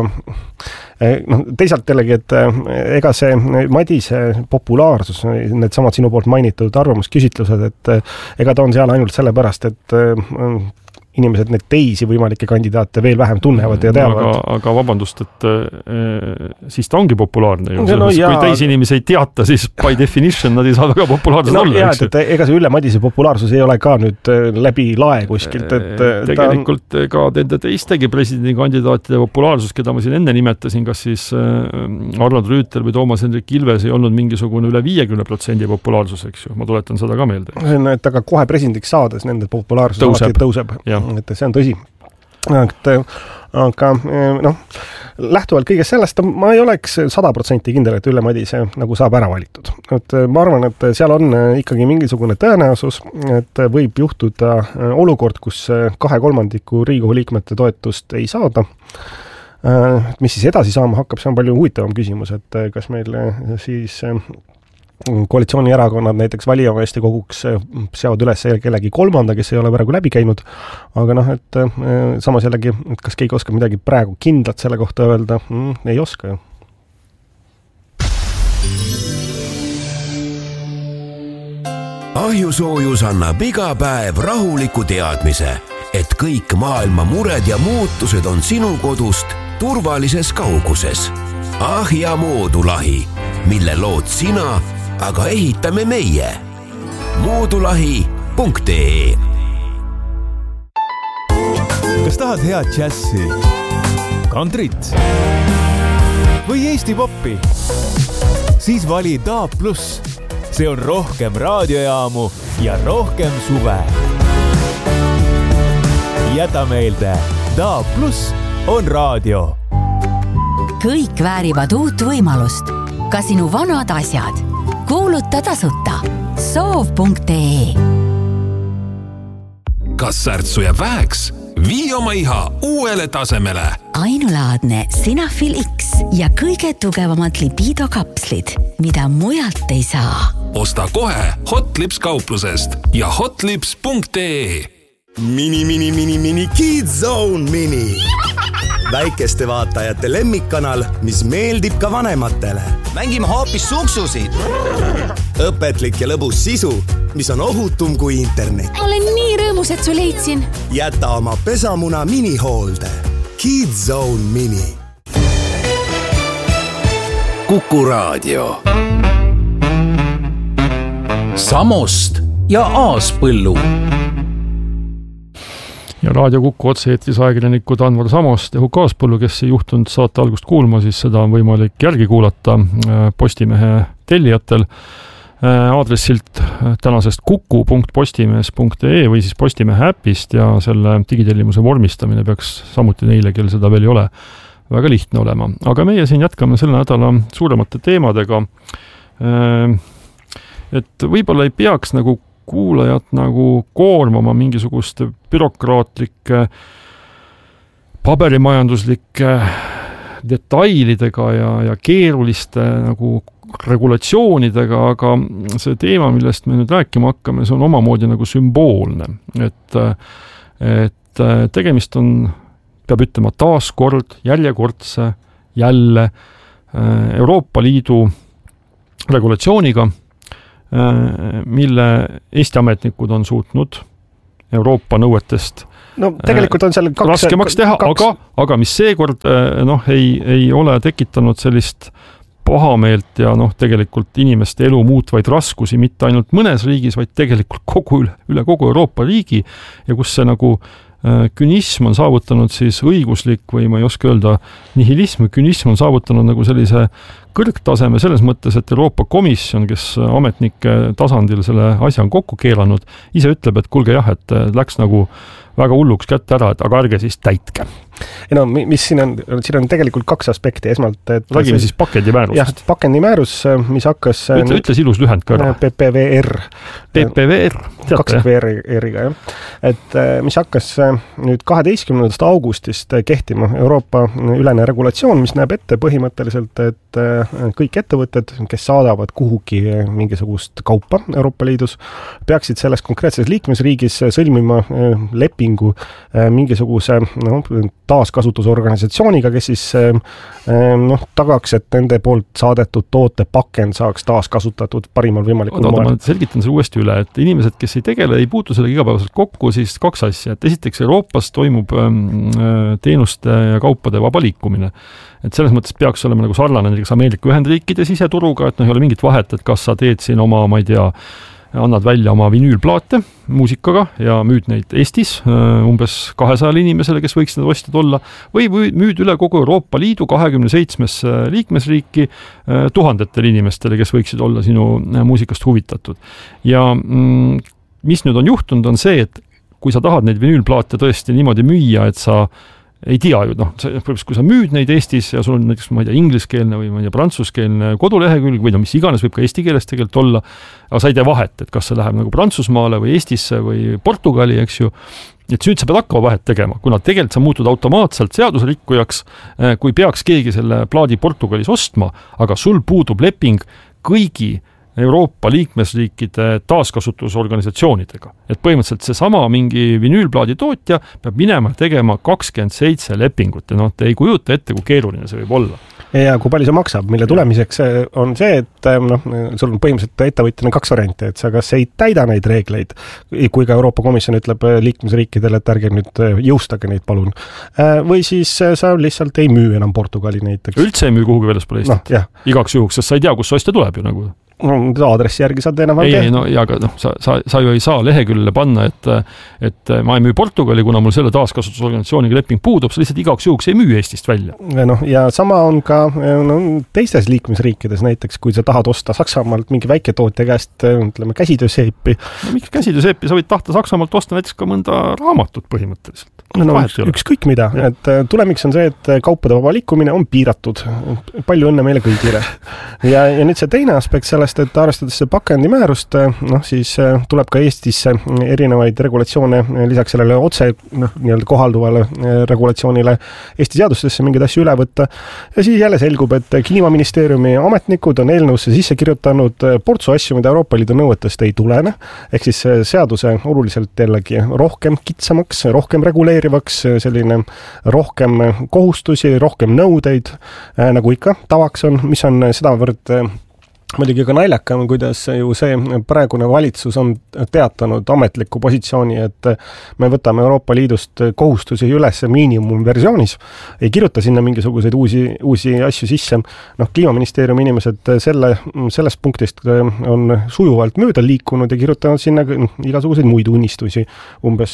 teisalt jällegi, et ega see Madise populaarsus, need samad sinu poolt mainitud arvamusküsitlused, et ega ta on seal ainult sellepärast, et inimesed need teisi võimalikke kandidaate veel vähem tunnevad ja teavad.
Aga vabandust, et siis ta ongi populaarne ju. Kui teisi inimesi ei teata, siis by definition nad ei saa väga populaarsed olla.
Jah, et ega see Ülle Madise populaarsus ei ole ka nüüd läbi lae kuskilt.
Tegelikult ka nende teistegi presidendikandidaatide populaarsus, keda ma siin enne nimetasin, kas siis Arnold Rüütel või Toomas Hendrik Ilves ei olnud mingisugune üle 50% populaarsus, eks ju. Ma tuletan seda ka meelde.
Et aga kohe presidendiks saades nende populaarsus tõuseb. Et see on tõsi. Aga lähtuvalt kõigest sellest, ma ei oleks 100% kindel, et Ülle Madise nagu saab ära valitud. Et ma arvan, et seal on ikkagi mingisugune tõenäosus, et võib juhtuda olukord, kus 2/3 Riigikogu liikmete toetust ei saada. Mis siis edasi saama hakkab, see on palju huvitavam küsimus, et kas meil siis koalitsioonierakonnad näiteks valijameeste koguks seavad üles kellegi 3, kes ei ole praegu läbi käinud, aga et samas jällegi, et kas keegi oskab midagi praegu kindlat selle kohta öelda, ei oska ju.
Ahjusoojus annab iga päev rahuliku teadmise, et kõik maailma mured ja muutused on sinu kodust turvalises kauguses. Ahja moodulahi, mille lood sina, aga ehitame meie. moodulahi.ee.
Kas tahad head džässi, kantrit või Eesti poppi? Siis vali DAB+. See on rohkem raadiojaamu ja rohkem suve. Jäta meelde, DAB+ on raadio.
Kõik väärivad uut võimalust. Ka sinu vanad asjad. Kuuluta tasuta. Soov.ee.
Kas särtsu jääb väheks? Vii oma iha uuele tasemele.
Ainulaadne Sinafil X. ja kõige tugevamad libidokapslid, mida mujalt ei saa.
Osta kohe Hotlips kauplusest ja hotlips.ee.
Mini Kids Zone Mini. Väikeste vaatajate lemmikkanal, mis meeldib ka vanematele.
Mängime hoopis suksusid.
Õpetlik ja lõbus sisu, mis on ohutum kui internet.
Olen nii rõõmus, et su leidsin.
Jäta oma pesamuna minihoolde. Kids Zone Mini.
Kuku Raadio.
Samost ja Aaspõllu.
Ja Raadio Kuku otse-eetris ajakirjanikud Anvar Samost ja Huko Aaspõllu, kes ei juhtunud saate algust kuulma, siis seda on võimalik järgi kuulata Postimehe tellijatel aadressilt tänasest kuku.postimees.ee või siis Postimehe äpist ja selle digitellimuse vormistamine peaks samuti neile, kel seda veel ei ole, väga lihtne olema. Aga meie siin jätkame selle nädala suuremate teemadega. Et võib-olla ei peaks nagu kuulajat nagu koormama mingisuguste bürokraatlike, paberimajanduslike detailidega ja keeruliste nagu regulatsioonidega, aga see teema, millest me nüüd rääkima hakkame, see on omamoodi nagu sümboolne. Et tegemist on, peab ütlema, taaskord, järjekordse, jälle Euroopa Liidu regulatsiooniga, mille Eesti ametnikud on suutnud Euroopa nõuetest
tegelikult on seal
raskemaks teha, aga mis seekord ei ole tekitanud sellist pahameelt ja tegelikult inimeste elu muutvaid raskusi mitte ainult mõnes riigis, vaid tegelikult üle kogu Euroopa riigi ja kus see nagu künism on saavutanud siis õiguslik või ma ei oska öelda nihilism, künism on saavutanud nagu sellise kõrgtaseme selles mõttes, et Euroopa Komisjon, kes ametnike tasandil selle asja on kokku keelanud, ise ütleb, et kuulge jah, et läks nagu väga hulluks kätte ära, et aga ärge siis täitke.
Mis siin on tegelikult kaks aspekti. Esmalt,
räägime siis pakendimäärusest.
Jah, pakendimäärus, mis hakkas...
Ütle ilus lühend ka ära.
PPVR.
PPVR.
2 VR-iga, jah. Et mis hakkas nüüd 12. augustist kehtima Euroopa ülene regulatsioon, mis näeb ette põhimõtteliselt, et kõik ettevõtted, kes saadavad kuhugi mingisugust kaupa Euroopa Liidus, peaksid selles konkreetses liikmesriigis sõlmima lepingu mingisuguse taaskasutusorganisatsiooniga, kes siis tagaks, et nende poolt saadetud toote pakend saaks taaskasutatud parimal võimalikul moel.
Ma selgitan selle uuesti üle, et inimesed, kes ei tegele, ei puutu sellega igapäevaselt kokku, siis kaks asja. Et esiteks Euroopas toimub teenuste ja kaupade vaba liikumine. Et selles mõttes peaks olema nagu sarnane näiteks Ameerika Ühendriikide siseturuga, et ei ole mingit vahet, et kas sa teed siin oma, ma ei tea, annad välja oma vinüülplaate muusikaga ja müüd neid Eestis umbes 200 inimesele, kes võiks need ostjad olla, või müüd üle kogu Euroopa Liidu 27 liikmesriiki tuhandetele inimestele, kes võiksid olla sinu muusikast huvitatud. Ja mis nüüd on juhtunud, on see, et kui sa tahad neid vinüülplaate tõesti niimoodi müüa, et sa ei tea ju, kui sa müüd neid Eestis ja sul on näiteks, ma ei tea, ingliskeelne või ma ei tea, prantsuskeelne kodulehekülg või mis iganes võib ka eesti keeles tegelikult olla, aga sa ei tea vahet, et kas see läheb nagu Prantsusmaale või Eestisse või Portugali, eks ju, et nüüd sa pead hakkama vahet tegema, kuna tegelikult sa muutud automaatselt seadusrikkujaks, kui peaks keegi selle plaadi Portugalis ostma, aga sul puudub leping kõigi Euroopa liikmesriikide taaskasutusorganisatsioonidega. Et põhimõtteliselt seesama mingi vinüülplaadi tootja peab minema tegema 27 lepingut ja te ei kujuta ette, kui keeruline see võib olla.
Ja kui palju see maksab, mille tulemiseks on see, et sul on põhimõtteliselt ettevõtjana 2 varianti, et sa kas ei täida neid reegleid, kui ka Euroopa Komisjon ütleb liikmesriikidele, et ärge nüüd jõustage neid palun, või siis sa lihtsalt ei müü enam Portugali näiteks.
Üldse ei müü kuhugi väljaspool Eestit. Igaks juhuks, sest sa ei tea, kus ostja tuleb ju nagu.
Aadressi järgi saad enam
ei, aga sa ju ei saa leheküljele panna, et ma ei müü Portugali, kuna mul selle taaskasutusorganisatsiooniga leping puudub, sa lihtsalt igaks juhuks ei müü Eestist välja.
Ja sama on ka teistes liikmesriikides, näiteks kui sa tahad osta Saksamaalt mingi väiketootja käest, ütleme, käsitööseepi.
Miks käsitööseepi, sa võid tahta Saksamaalt osta näiteks ka mõnda raamatut põhimõtteliselt.
Ükskõik mida, et tulemiks on see, et kaupade vaba liikumine on piiratud. Palju õnne meile kõigile. Ja nüüd see teine aspekt sellest sellepärast, et arvestades see pakendimäärust, siis tuleb ka Eestisse erinevaid regulatsioone lisaks sellele otse nii-öelda kohalduvale regulatsioonile Eesti seadustesse mingeid asju üle võtta. Ja siis jälle selgub, et Kliimaministeeriumi ametnikud on eelnõusse sisse kirjutanud portsu asju, mida Euroopa Liidu nõuetest ei tulene. Ehk siis seaduse oluliselt jällegi rohkem kitsamaks, rohkem reguleerivaks, selline rohkem kohustusi, rohkem nõudeid, nagu ikka tavaks on, mis on sedavõrd muidugi ka naljakam, kuidas ju see praegune valitsus on teatanud ametliku positsiooni, et me võtame Euroopa Liidust kohustusi üles miinimumversioonis, ei kirjuta sinna mingisuguseid uusi asju sisse. Kliimaministeeriumi inimesed sellest punktist on sujuvalt mööda liikunud ja kirjutanud sinna igasuguseid muid unistusi, umbes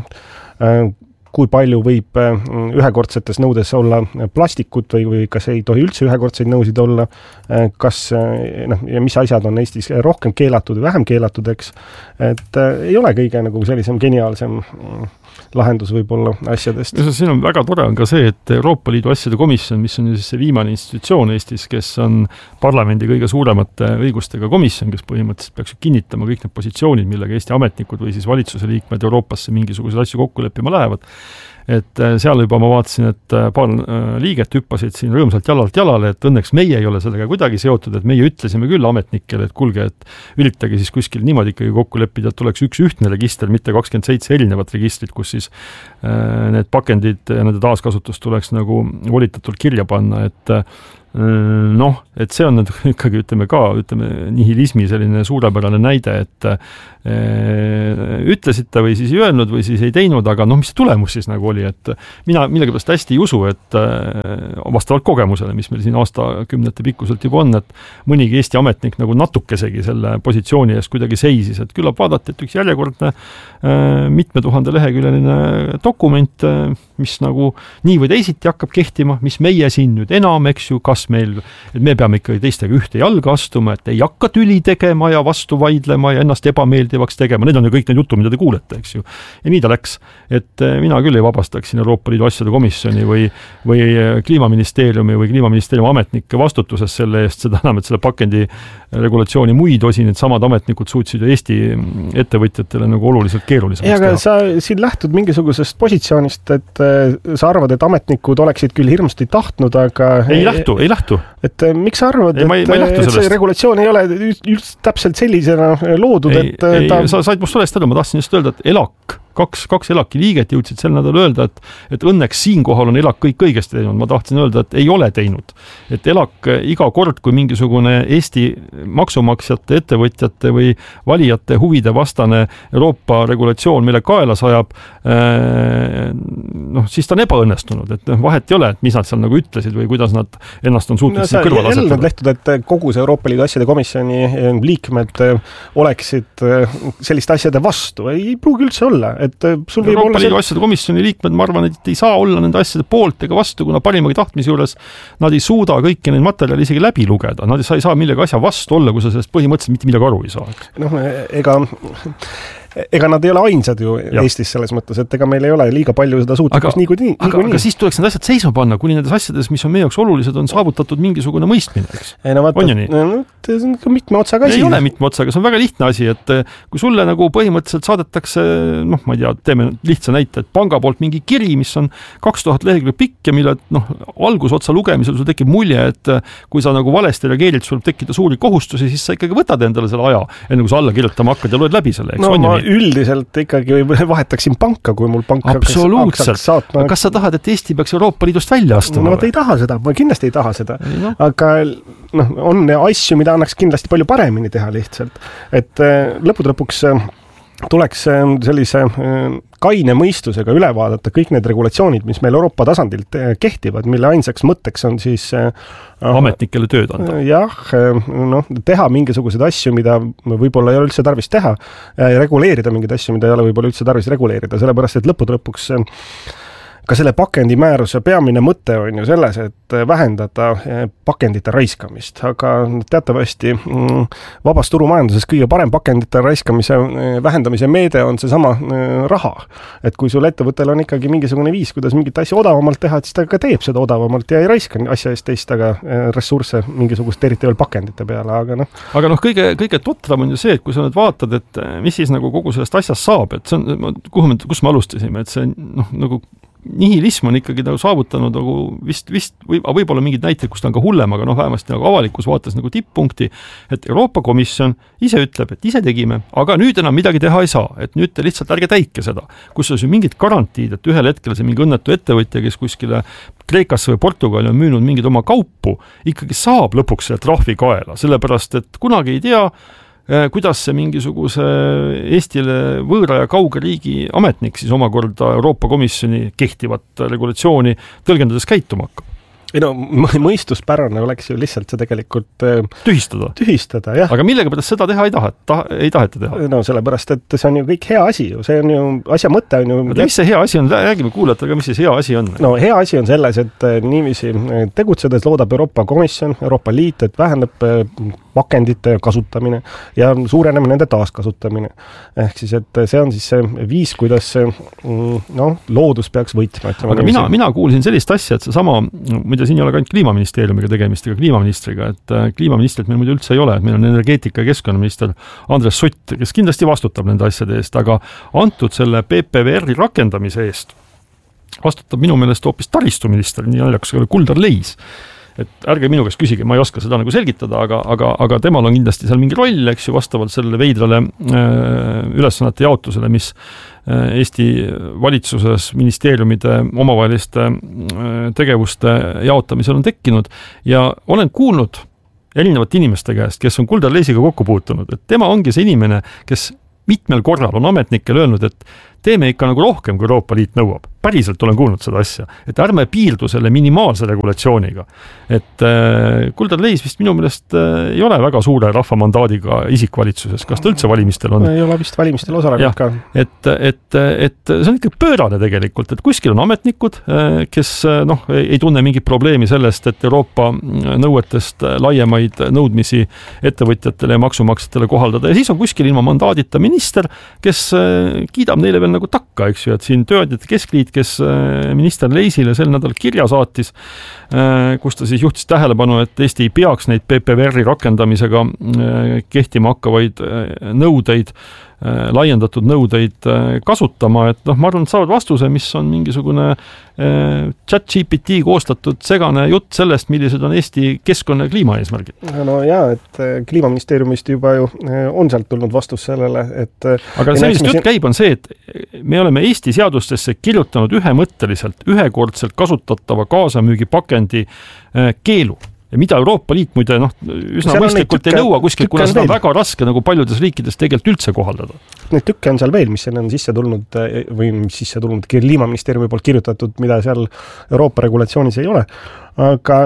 kui palju võib ühekordsetes nõudes olla plastikut või kas ei tohi üldse ühekordseid nõusid olla, kas ja mis asjad on Eestis rohkem keelatud või vähem keelatud, eks. Et ei ole kõige nagu sellisem geniaalsem lahendus võib-olla asjadest.
Siin on väga tore on ka see, et Euroopa Liidu asjade komisjon, mis on siis see viimane institutsioon Eestis, kes on parlamendi kõige suuremate õigustega komisjon, kes põhimõtteliselt peaks kinnitama kõik need positsioonid, millega Eesti ametnikud või siis valitsuse liikmed Euroopasse mingisuguseid asju kokku leppima lähevad. Et seal juba ma vaatasin, et paar liiget hüppasid siin rõõmsalt jalalt jalale, et õnneks meie ei ole sellega kuidagi seotud, et meie ütlesime küll ametnikele, et kuulge, et üritage siis kuskil niimoodi ikkagi kokku leppida, et tuleks üks ühtne register, mitte 27 erinevat registrit, kus siis need pakendid ja nende taaskasutust tuleks nagu volitatult kirja panna, et et see on ikkagi, ütleme nihilismi selline suurepärane näide, et ütlesite või siis ei öelnud või siis ei teinud, aga mis see tulemus siis nagu oli, et mina millegipärast hästi ei usu, et vastavalt kogemusele, mis meil siin aastakümnete pikkuselt juba on, et mõnigi Eesti ametnik nagu natukesegi selle positsiooni eest kuidagi seisis, et küllap vaadati, et üks järjekordne mitme tuhande leheküljeline dokument, mis nagu nii või teisiti hakkab kehtima, mis meie siin nüüd enam, eks ju, kas meil, et me peame ikkagi teistega ühte jalga astuma, et ei hakka tüli tegema ja vastu vaidlema ja ennast ebameeldivaks tegema, need on ju kõik need jutu, mida te kuulete, eks ju. Ja nii ta läks, et mina küll ei vabastaksin Euroopa Liidu asjade komisjoni või Kliimaministeeriumi või Kliimaministeeriumi ametnike vastutusest selle eest, seda enam, et selle pakendi regulatsiooni muid osi, need samad ametnikud suutsid ju Eesti ettevõtjatele nagu oluliselt keerulisemaks teha.
Aga sa siin lähtud mingisugusest positsioonist, et sa arvad, et ametnikud oleksid küll hirmsasti tahtnud, aga
ei lähtu.
Et miks sa arvad, et see regulatsioon ei ole täpselt sellisena loodud,
sa said must olest ma tahtsin just öelda, et ELAK, kaks ELAK-i liiget jõudsid sel nädal öelda, et õnneks siinkohal on ELAK kõik õigesti teinud. Ma tahtsin öelda, et ei ole teinud. Et ELAK iga kord, kui mingisugune Eesti maksumaksjate, ettevõtjate või valijate huvide vastane Euroopa regulatsioon, mille kaela sajab, siis ta on ebaõnnestunud. Et vahet ei ole, et mis nad seal nagu ütlesid või kuidas nad ennast on suutnud siin kõrval asetada.
Lehtud, et kogu see Euroopa Liidu asjade komisjoni liikmed oleksid selliste asjade vastu. Ei pruugi üldse olla.
Euroopa Liidu asjade komisjoni liikmed, ma arvan, et ei saa olla nende asjade poolt ega vastu, kuna parimagi tahtmise juures nad ei suuda kõiki neid materjali isegi läbi lugeda. Nad ei saa millegi asja vastu olla, kui sa sellest põhimõtteliselt mitte midagi aru ei saa.
Ega nad ei ole ainsad ju Eestis selles mõttes, et ega meil ei ole liiga palju seda suutlikkust niikuinii.
Aga siis tuleks need asjad seisma panna, kuni nendes asjades, mis on meie jaoks olulised, on saavutatud mingisugune mõistmine. On ju nii?
See on mitme otsaga asi.
Ei ole mitme otsaga, see on väga lihtne asi, et kui sulle nagu põhimõtteliselt saadetakse, ma ei tea, teeme lihtsa näite, et panga poolt mingi kiri, mis on 2000 lehekülge pikk ja mille algusotsa lugemisel sul tekib mulje, et kui sa nagu valesti reageerid, sul tekkida suuri kohustusi, siis sa ikkagi võtad endale selle aja, enne kui sa alla kirjutama hakkad ja loed läbi selle, eks, on ju nii?
Üldiselt ikkagi vahetaksin panka, kui mul pank
absoluutselt. Kas sa tahad, et Eesti peaks Euroopa Liidust välja astuma?
No, ei taha seda, ma kindlasti ei taha seda. Aga on asju, mida annaks kindlasti palju paremini teha lihtsalt. Et lõpud lõpuks tuleks sellise kaine mõistusega üle vaadata kõik need regulatsioonid, mis meil Euroopa tasandilt kehtivad, mille ainsaks mõtteks on siis
ametnikele tööd anda.
Jah, teha mingisuguseid asju, mida võib-olla ei ole üldse tarvis teha, reguleerida mingeid asju, mida ei ole võib-olla üldse tarvis reguleerida, sellepärast, et lõppude lõpuks ka selle pakendimääruse peamine mõte on ju selles, et vähendada pakendite raiskamist, aga teatavasti vabas turumajanduses kõige parem pakendite raiskamise vähendamise meede on seesama raha. Et kui sul ettevõttel on ikkagi mingisugune viis, kuidas mingit asja odavamalt teha, siis ta ka teeb seda odavamalt ja ei raiska asja eest teist, aga ressursse mingisugust eriti veel pakendite peale, aga noh.
Aga noh, kõige totram on ju see, et kui sa nüüd vaatad, et mis siis nagu kogu sellest asjast saab, et see on, kus me alustasime, et see noh, nagu nihilism on ikkagi nagu saavutanud nagu vist võib-olla mingid näited, kus ta on ka hullem, aga noh, vähemasti nagu avalikus vaates nagu tipppunkti, et Euroopa Komisjon ise ütleb, et ise tegime, aga nüüd enam midagi teha ei saa, et nüüd te lihtsalt ärge täike seda, kus on mingid garantiid, et ühel hetkel see mingi õnnetu ettevõtja, kes kuskile Kreekasse või Portugali on müünud mingid oma kaupu, ikkagi saab lõpuks selle trahvi kaela, sellepärast et kunagi ei tea, kuidas see mingisuguse Eestile võõra ja kauge riigi ametnik siis omakorda Euroopa Komisjoni kehtivat regulatsiooni tõlgendades käituma hakkab.
Ei no, mõistuspärane oleks ju lihtsalt see tegelikult tühistada, jah.
Aga millega pärast seda teha ei taheta teha?
No sellepärast, et see on ju kõik hea asi ju, see on ju, asja mõte on ju...
Mis see hea asi on? Räägime kuulajatega, mis see hea asi on?
No hea asi on selles, et niiviisi tegutsedes loodab Euroopa Komisjon, Euroopa Liit, et vähendab pakendite kasutamine ja suureneb nende taaskasutamine. Ehk siis, et see on siis see viis, kuidas loodus peaks võitma.
Aga mina kuulsin sellist asja, et see sama, mida siin ei ole ka ainult kliimaministeeriumiga tegemist, ega kliimaministriga, et kliimaministrit meil muidu üldse ei ole, et meil on energeetika ja keskkonnaminister Andres Sutt, kes kindlasti vastutab nende asjade eest, aga antud selle PPVR-i rakendamise eest vastutab minu meelest hoopis taristuminister, nii naljakas Kuldar Leis. Et ärge minu käest küsige, ma ei oska seda nagu selgitada, aga temal on kindlasti seal mingi roll, eks ju, vastavalt sellele veidrale ülesannete jaotusele, mis Eesti valitsuses ministeeriumide omavaheliste tegevuste jaotamisel on tekkinud ja olen kuulnud erinevate inimeste käest, kes on Kuldar Leisiga kokku puutunud, et tema ongi see inimene, kes mitmel korral on ametnikel öelnud, et teeme ikka nagu rohkem, kui Euroopa Liit nõuab. Päriselt olen kuulnud seda asja, et ärme piirdu selle minimaalse regulatsiooniga. Et Kuldar Leis vist minu meelest ei ole väga suure rahvamandaadiga isikvalitsuses. Kas ta üldse valimistel on?
Ei ole vist valimistel osalenud ka.
Et see on ikka pöörane tegelikult, et kuskil on ametnikud, kes ei tunne mingit probleemi sellest, et Euroopa nõuetest laiemaid nõudmisi ettevõtjatele ja maksumaksjatele kohaldada. Ja siis on kuskil ilma mandaadita minister, kes kiidab neile veel nagu takka, eks ju, et siin tööandjate keskliit, kes minister Leisile sel nädal kirja saatis, kus ta siis juhtis tähelepanu, et Eesti ei peaks neid PPVR-i rakendamisega kehtima hakkavaid nõudeid, laiendatud nõudeid kasutama, et ma arvan, et saavad vastuse, mis on mingisugune ChatGPT koostatud segane jutt sellest, millised on Eesti keskkonna ja kliimaeesmärgid.
No jaa, et kliimaministeeriumist juba ju on sealt tulnud vastus sellele, et...
Aga see, mis jutt käib, on see, et me oleme Eesti seadustesse kirjutanud ühemõtteliselt, ühekordselt kasutatava kaasamüügipakendi keelu. Ja mida Euroopa Liit muide üsna mõistlikult ei nõua kuskilt, kuna seda on väga raske nagu paljudes riikides tegelikult üldse kohaldada.
Neid tükke on seal veel, mis on sisse tulnud või sisse tulnud kliimaministeeriumi poolt kirjutatud, mida seal Euroopa regulatsioonis ei ole. Aga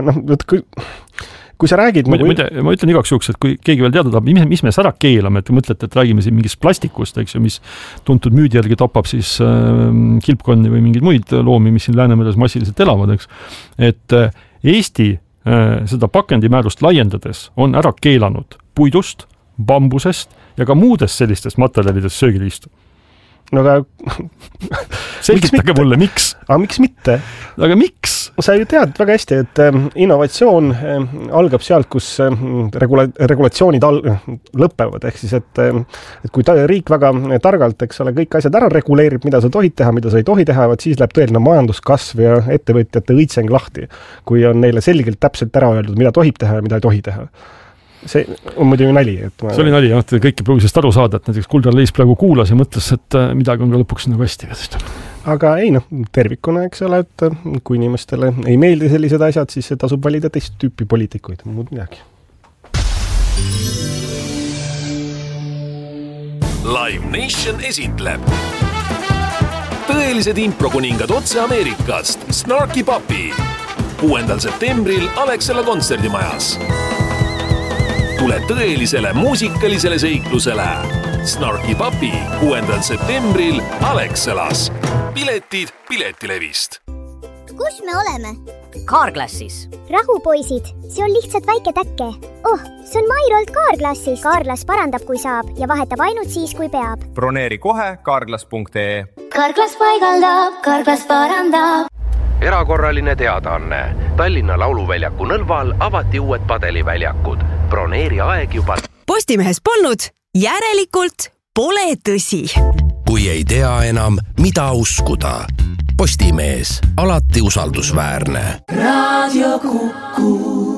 kui sa räägid...
Ma ütlen igaks juhuks, et kui keegi veel teada tahab, mis me ära keelame, et mõtlete, et räägime siin mingist plastikust, eks ju, mis tuntud müüdi järgi tapab siis kilpkonni või mingeid muid loomi, mis siin Läänemeres massiliselt elavad, eks. Et Eesti seda pakendimäärust laiendades on ära keelanud puidust, bambusest ja ka muudest sellistest materjalidest söögiliistu.
No aga...
Selgitage mulle, miks?
Aga miks mitte?
Aga miks?
Sa ju tead väga hästi, et innovatsioon algab sealt, kus regulatsioonid lõpevad. Ehk siis, et kui riik väga targalt, eks ole, kõik asjad ära reguleerib, mida sa tohid teha, mida sa ei tohi teha, siis läheb tõeline majanduskasv ja ettevõtjate õitseng lahti, kui on neile selgelt täpselt ära öeldud, mida tohib teha ja mida ei tohi teha. See on muidu nali.
See oli nali, et kõiki pruugisest aru saada, et näiteks Kuldar Leis praegu kuulas ja mõtles, et midagi on ka lõpuks nagu hästi.
Aga ei tervikuna, eks ole, et kui inimestele ei meeldi sellised asjad, siis tasub valida teist tüüpi poliitikuid, muud midagi.
Live Nation esitleb tõelised improkuningad otse Ameerikast Snarky Puppy 6. septembril Alexela kontserdimajas. Tule tõelisele muusikalisele seiklusele. Snarky Puppy 6. septembril Alexelas. Piletid Piletilevist.
kus me oleme?
Carglassis.
Rahu, poisid, see on lihtsalt väike täkke. See on Mairolt Carglassis. Carglass parandab, kui saab ja vahetab ainult siis, kui peab.
Broneeri kohe carglass.ee.
Carglass paigaldab, Carglass parandab.
Erakorraline teadaanne. Tallinna Lauluväljaku Nõlval avati uued padeliväljakud. Broneeri aeg juba.
Postimehes polnud, järelikult pole tõsi.
Kui ei tea enam, mida uskuda. Postimees, alati usaldusväärne.
Raadio Kuku.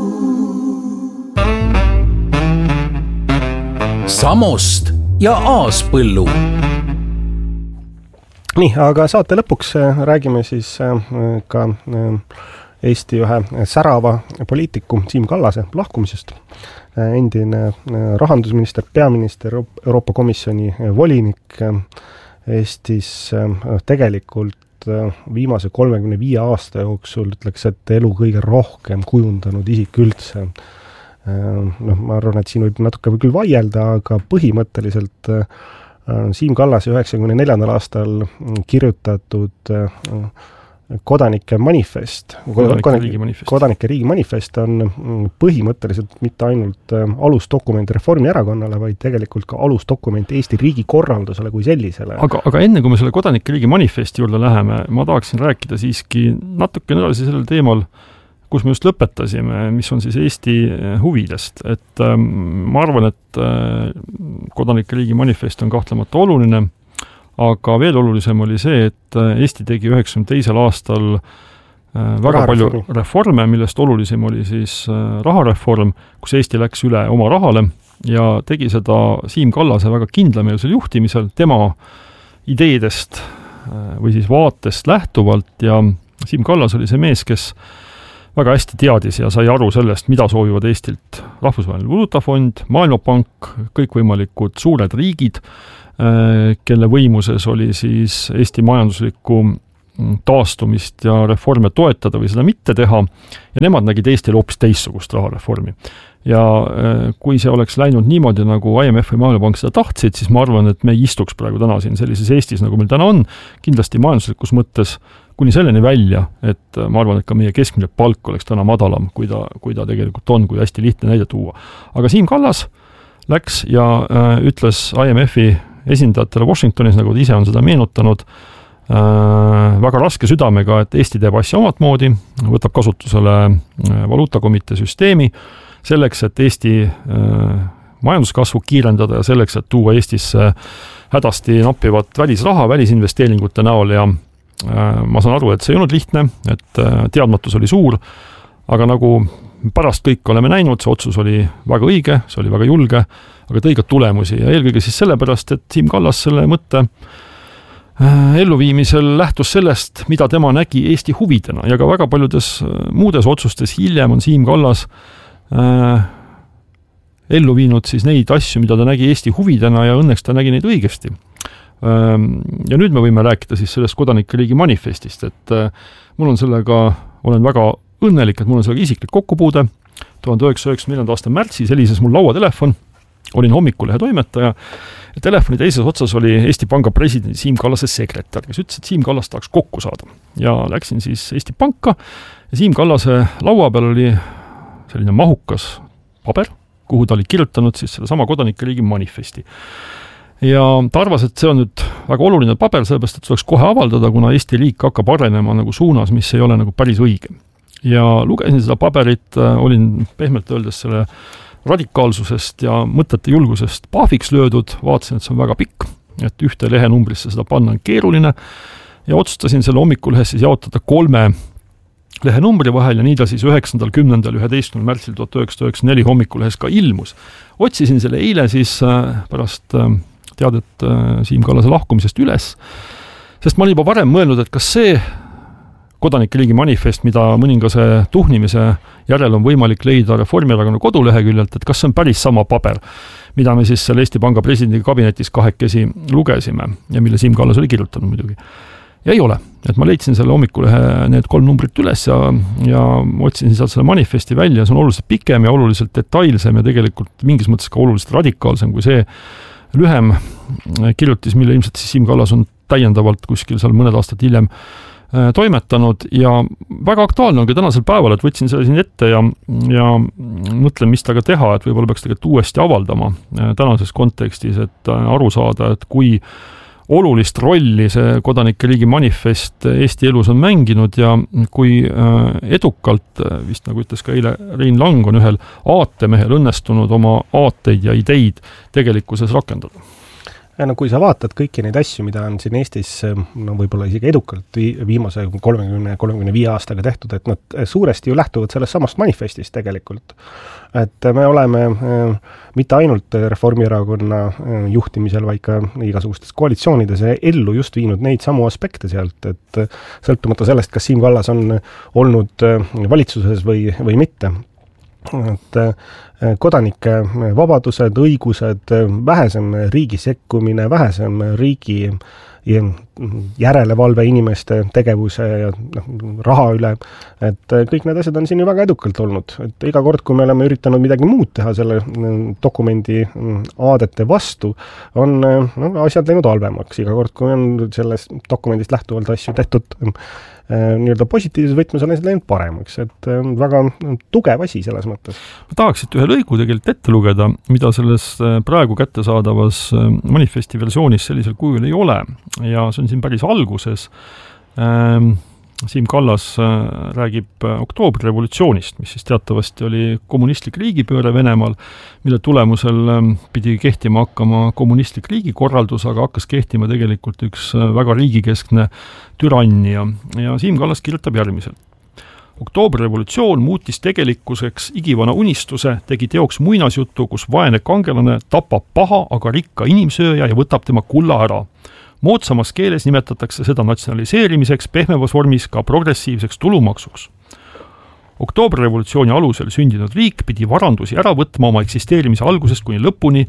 Samost ja Aaspõllu.
Nii, aga saate lõpuks räägime siis ka Eesti ühe särava poliitiku Siim Kallase lahkumisest. Endine rahandusminister, peaminister, Euroopa Komisjoni volinik Eestis tegelikult viimase 35 aasta jooksul ütleks, et elu kõige rohkem kujundanud isik üldse. Ma arvan, et siin võib natuke küll vaielda, aga põhimõtteliselt Siim Kallase 94. aastal kirjutatud kodanike manifest, kodanike riigi manifest on põhimõtteliselt mitte ainult alusdokument Reformierakonnale, vaid tegelikult ka alusdokument Eesti riigi korraldusele kui sellisele.
Aga enne kui me selle kodanike riigi manifesti juurde läheme, ma tahaksin rääkida siiski natuke edasi sellel teemal, kus me just lõpetasime, mis on siis Eesti huvidest. Et ma arvan, et kodanike riigi manifest on kahtlemata oluline, aga veel olulisem oli see, et Eesti tegi 92. aastal väga palju reforme, millest olulisem oli siis rahareform, kus Eesti läks üle oma rahale ja tegi seda Siim Kallase väga kindlameelsel juhtimisel, tema ideedest või siis vaatest lähtuvalt ja Siim Kallas oli see mees, kes väga hästi teadis ja sai aru sellest, mida soovivad Eestilt Rahvusvaheline Valuutafond, Maailmapank, kõikvõimalikud suured riigid, kelle võimuses oli siis Eesti majanduslikku taastumist ja reforme toetada või seda mitte teha, ja nemad nägid Eestil hoopis teissugust rahareformi. Ja kui see oleks läinud niimoodi, nagu IMF või Maailmapank seda tahtsid, siis ma arvan, et me ei istuks praegu täna siin sellises Eestis, nagu meil täna on, kindlasti majanduslikus mõttes kuni selleni välja, et ma arvan, et ka meie keskmine palk oleks täna madalam, kui ta tegelikult on, kui hästi lihtne näide tuua. Aga Siim Kallas läks ja ütles IMF-i esindajatele Washingtonis, nagu ta ise on seda meenutanud, väga raske südamega, et Eesti teeb asja omat moodi, võtab kasutusele valuutakomitee süsteemi selleks, et Eesti majanduskasvu kiirendada ja selleks, et tuua Eestisse hädasti nappivat välisraha, välisinvesteeringute näol ja ma saan aru, et see ei olnud lihtne, et teadmatus oli suur, aga nagu pärast kõik oleme näinud, see otsus oli väga õige, see oli väga julge, aga tõi ka tulemusi ja eelkõige siis sellepärast, et Siim Kallas selle mõtte elluviimisel lähtus sellest, mida tema nägi Eesti huvidena ja ka väga paljudes muudes otsustes hiljem on Siim Kallas ellu viinud siis neid asju, mida ta nägi Eesti huvidena ja õnneks ta nägi neid õigesti. Ja nüüd me võime rääkida siis sellest kodanike riigi manifestist, et mul on sellega, olen väga õnnelik, et mul on sellega isiklik kokkupuude. 1994. aasta märtsis helises mul lauatelefon, olin Hommikulehe toimetaja ja telefoni teises otsas oli Eesti Panga presidendi Siim Kallase sekretär, kes ütles, et Siim Kallas tahaks kokku saada. Ja läksin siis Eesti Panka ja Siim Kallase laua peal oli selline mahukas paber, kuhu ta oli kirjutanud siis selle sama kodanike riigi manifesti. Ja ta arvas, et see on nüüd väga oluline paber, sellepärast, et tuleks kohe avaldada, kuna Eesti riik hakkab arenema nagu suunas, mis ei ole nagu päris õige. Ja lugesin seda paberit, olin pehmelt öeldes selle radikaalsusest ja mõtete julgusest pahviks löödud, vaatasin, et see on väga pikk, et ühte lehenumbrisse seda panna on keeruline ja otsustasin selle Hommikulehes siis jaotada 3 lehenumbri vahel ja nii ta siis 9., 10., 11. märtsil 1994 Hommikulehes ka ilmus. Otsisin selle eile siis pärast teadet Siim Kallase lahkumisest üles, sest ma olin juba varem mõelnud, et kas see kodanike riigi manifest, mida mõningase tuhnimise järel on võimalik leida Reformierakonna koduleheküljelt, et kas see on päris sama paber, mida me siis selle Eesti Panga presidendi kabinetis kahekesi lugesime ja mille Siim Kallas oli kirjutanud muidugi. Ja ei ole, et ma leidsin selle Hommikulehe need 3 numbrit üles ja otsin sealt selle manifesti välja, see on oluliselt pikem ja oluliselt detailsem ja tegelikult mingis mõttes ka oluliselt radikaalsem kui see lühem kirjutis, mille ilmselt siis Siim Kallas on täiendavalt kuskil seal mõned aastad hiljem toimetanud ja väga aktuaalne on ka tänasel päeval, et võtsin selle siin ette ja mõtlen, mis taga teha, et võib-olla peaks tegelikult uuesti avaldama tänases kontekstis, et aru saada, et kui olulist rolli see kodanike riigi manifest Eesti elus on mänginud ja kui edukalt, vist nagu ütles ka eile Rein Lang, on ühel aatemehel õnnestunud oma aateid ja ideid tegelikkuses rakendada.
No kui sa vaatad kõiki neid asju, mida on siin Eestis võib-olla isegi edukalt viimase 30-35 aastaga tehtud, et nad suuresti ju lähtuvad sellest samast manifestist tegelikult. Et me oleme mitte ainult Reformierakonna juhtimisel, vaid ka igasugustes koalitsioonides ellu just viinud neid samu aspekte sealt, et sõltumata sellest, kas Siim Kallas on olnud valitsuses või mitte. Et kodanike vabadused, õigused, vähesem riigi sekkumine, vähesem riigi järelevalve inimeste tegevuse ja raha üle, et kõik need asjad on siin ju väga edukalt olnud. Et iga kord, kui me oleme üritanud midagi muud teha selle dokumendi aadete vastu, on asjad läinud halvemaks. Iga kord, kui on sellest dokumendist lähtuvalt asju tehtud nii-öelda positiivses võtmes on asjad läinud paremaks, et väga tugev asi selles mõttes.
Ma tahaksin ühe lõigu tegelikult ette lugeda, mida selles praegu kättesaadavas manifesti versioonis sellisel kujul ei ole ja see on siin päris alguses. Siim Kallas räägib oktoobrirevolutsioonist, mis siis teatavasti oli kommunistlik riigipööre Venemaal, mille tulemusel pidi kehtima hakkama kommunistlik riigikorraldus, aga hakkas kehtima tegelikult üks väga riigikeskne türannia. Ja Siim Kallas kirjutab järgmiselt. Oktoobrirevolutsioon muutis tegelikkuseks igivana unistuse, tegi teoks muinasjutu, kus vaene kangelane tapab paha, aga rikka inimsööja ja võtab tema kulla ära. Moodsamas keeles nimetatakse seda natsionaliseerimiseks, pehmevas vormis ka progressiivseks tulumaksuks. Oktoobrirevolutsiooni alusel sündinud riik pidi varandusi ära võtma oma eksisteerimise algusest kuni lõpuni,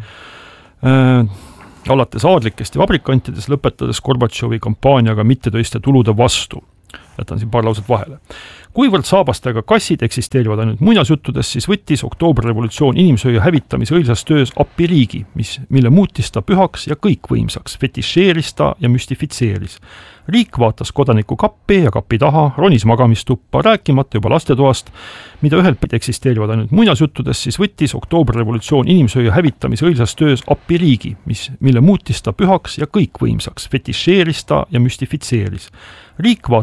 alates aadlikest ja vabrikantidest, lõpetades Gorbatšovi kampaaniaga mittetöiste tulude vastu. Jätan siin paar lauset vahele. Kuivõrd saabastega kassid eksisteerivad ainult muinasjuttudes, siis võttis oktoobrirevolutsioon inimsööja hävitamise õilsas töös appi riigi, mille muutis ta pühaks ja kõikvõimsaks, fetišeeris ta ja müstifitseeris. Riik vaatas kodaniku kappi ja kapi taha, ronis magamistuppa, rääkimata juba lastetoast, mida ühelt pidi eksisteerivad ainult muinasjuttudes, siis võttis oktoobrirevolutsioon inimsööja hävitamise õilsas töös appi riigi, mille muutis ta pühaks ja kõikvõimsaks, fetišeeris ta ja müstifitseeris. Riik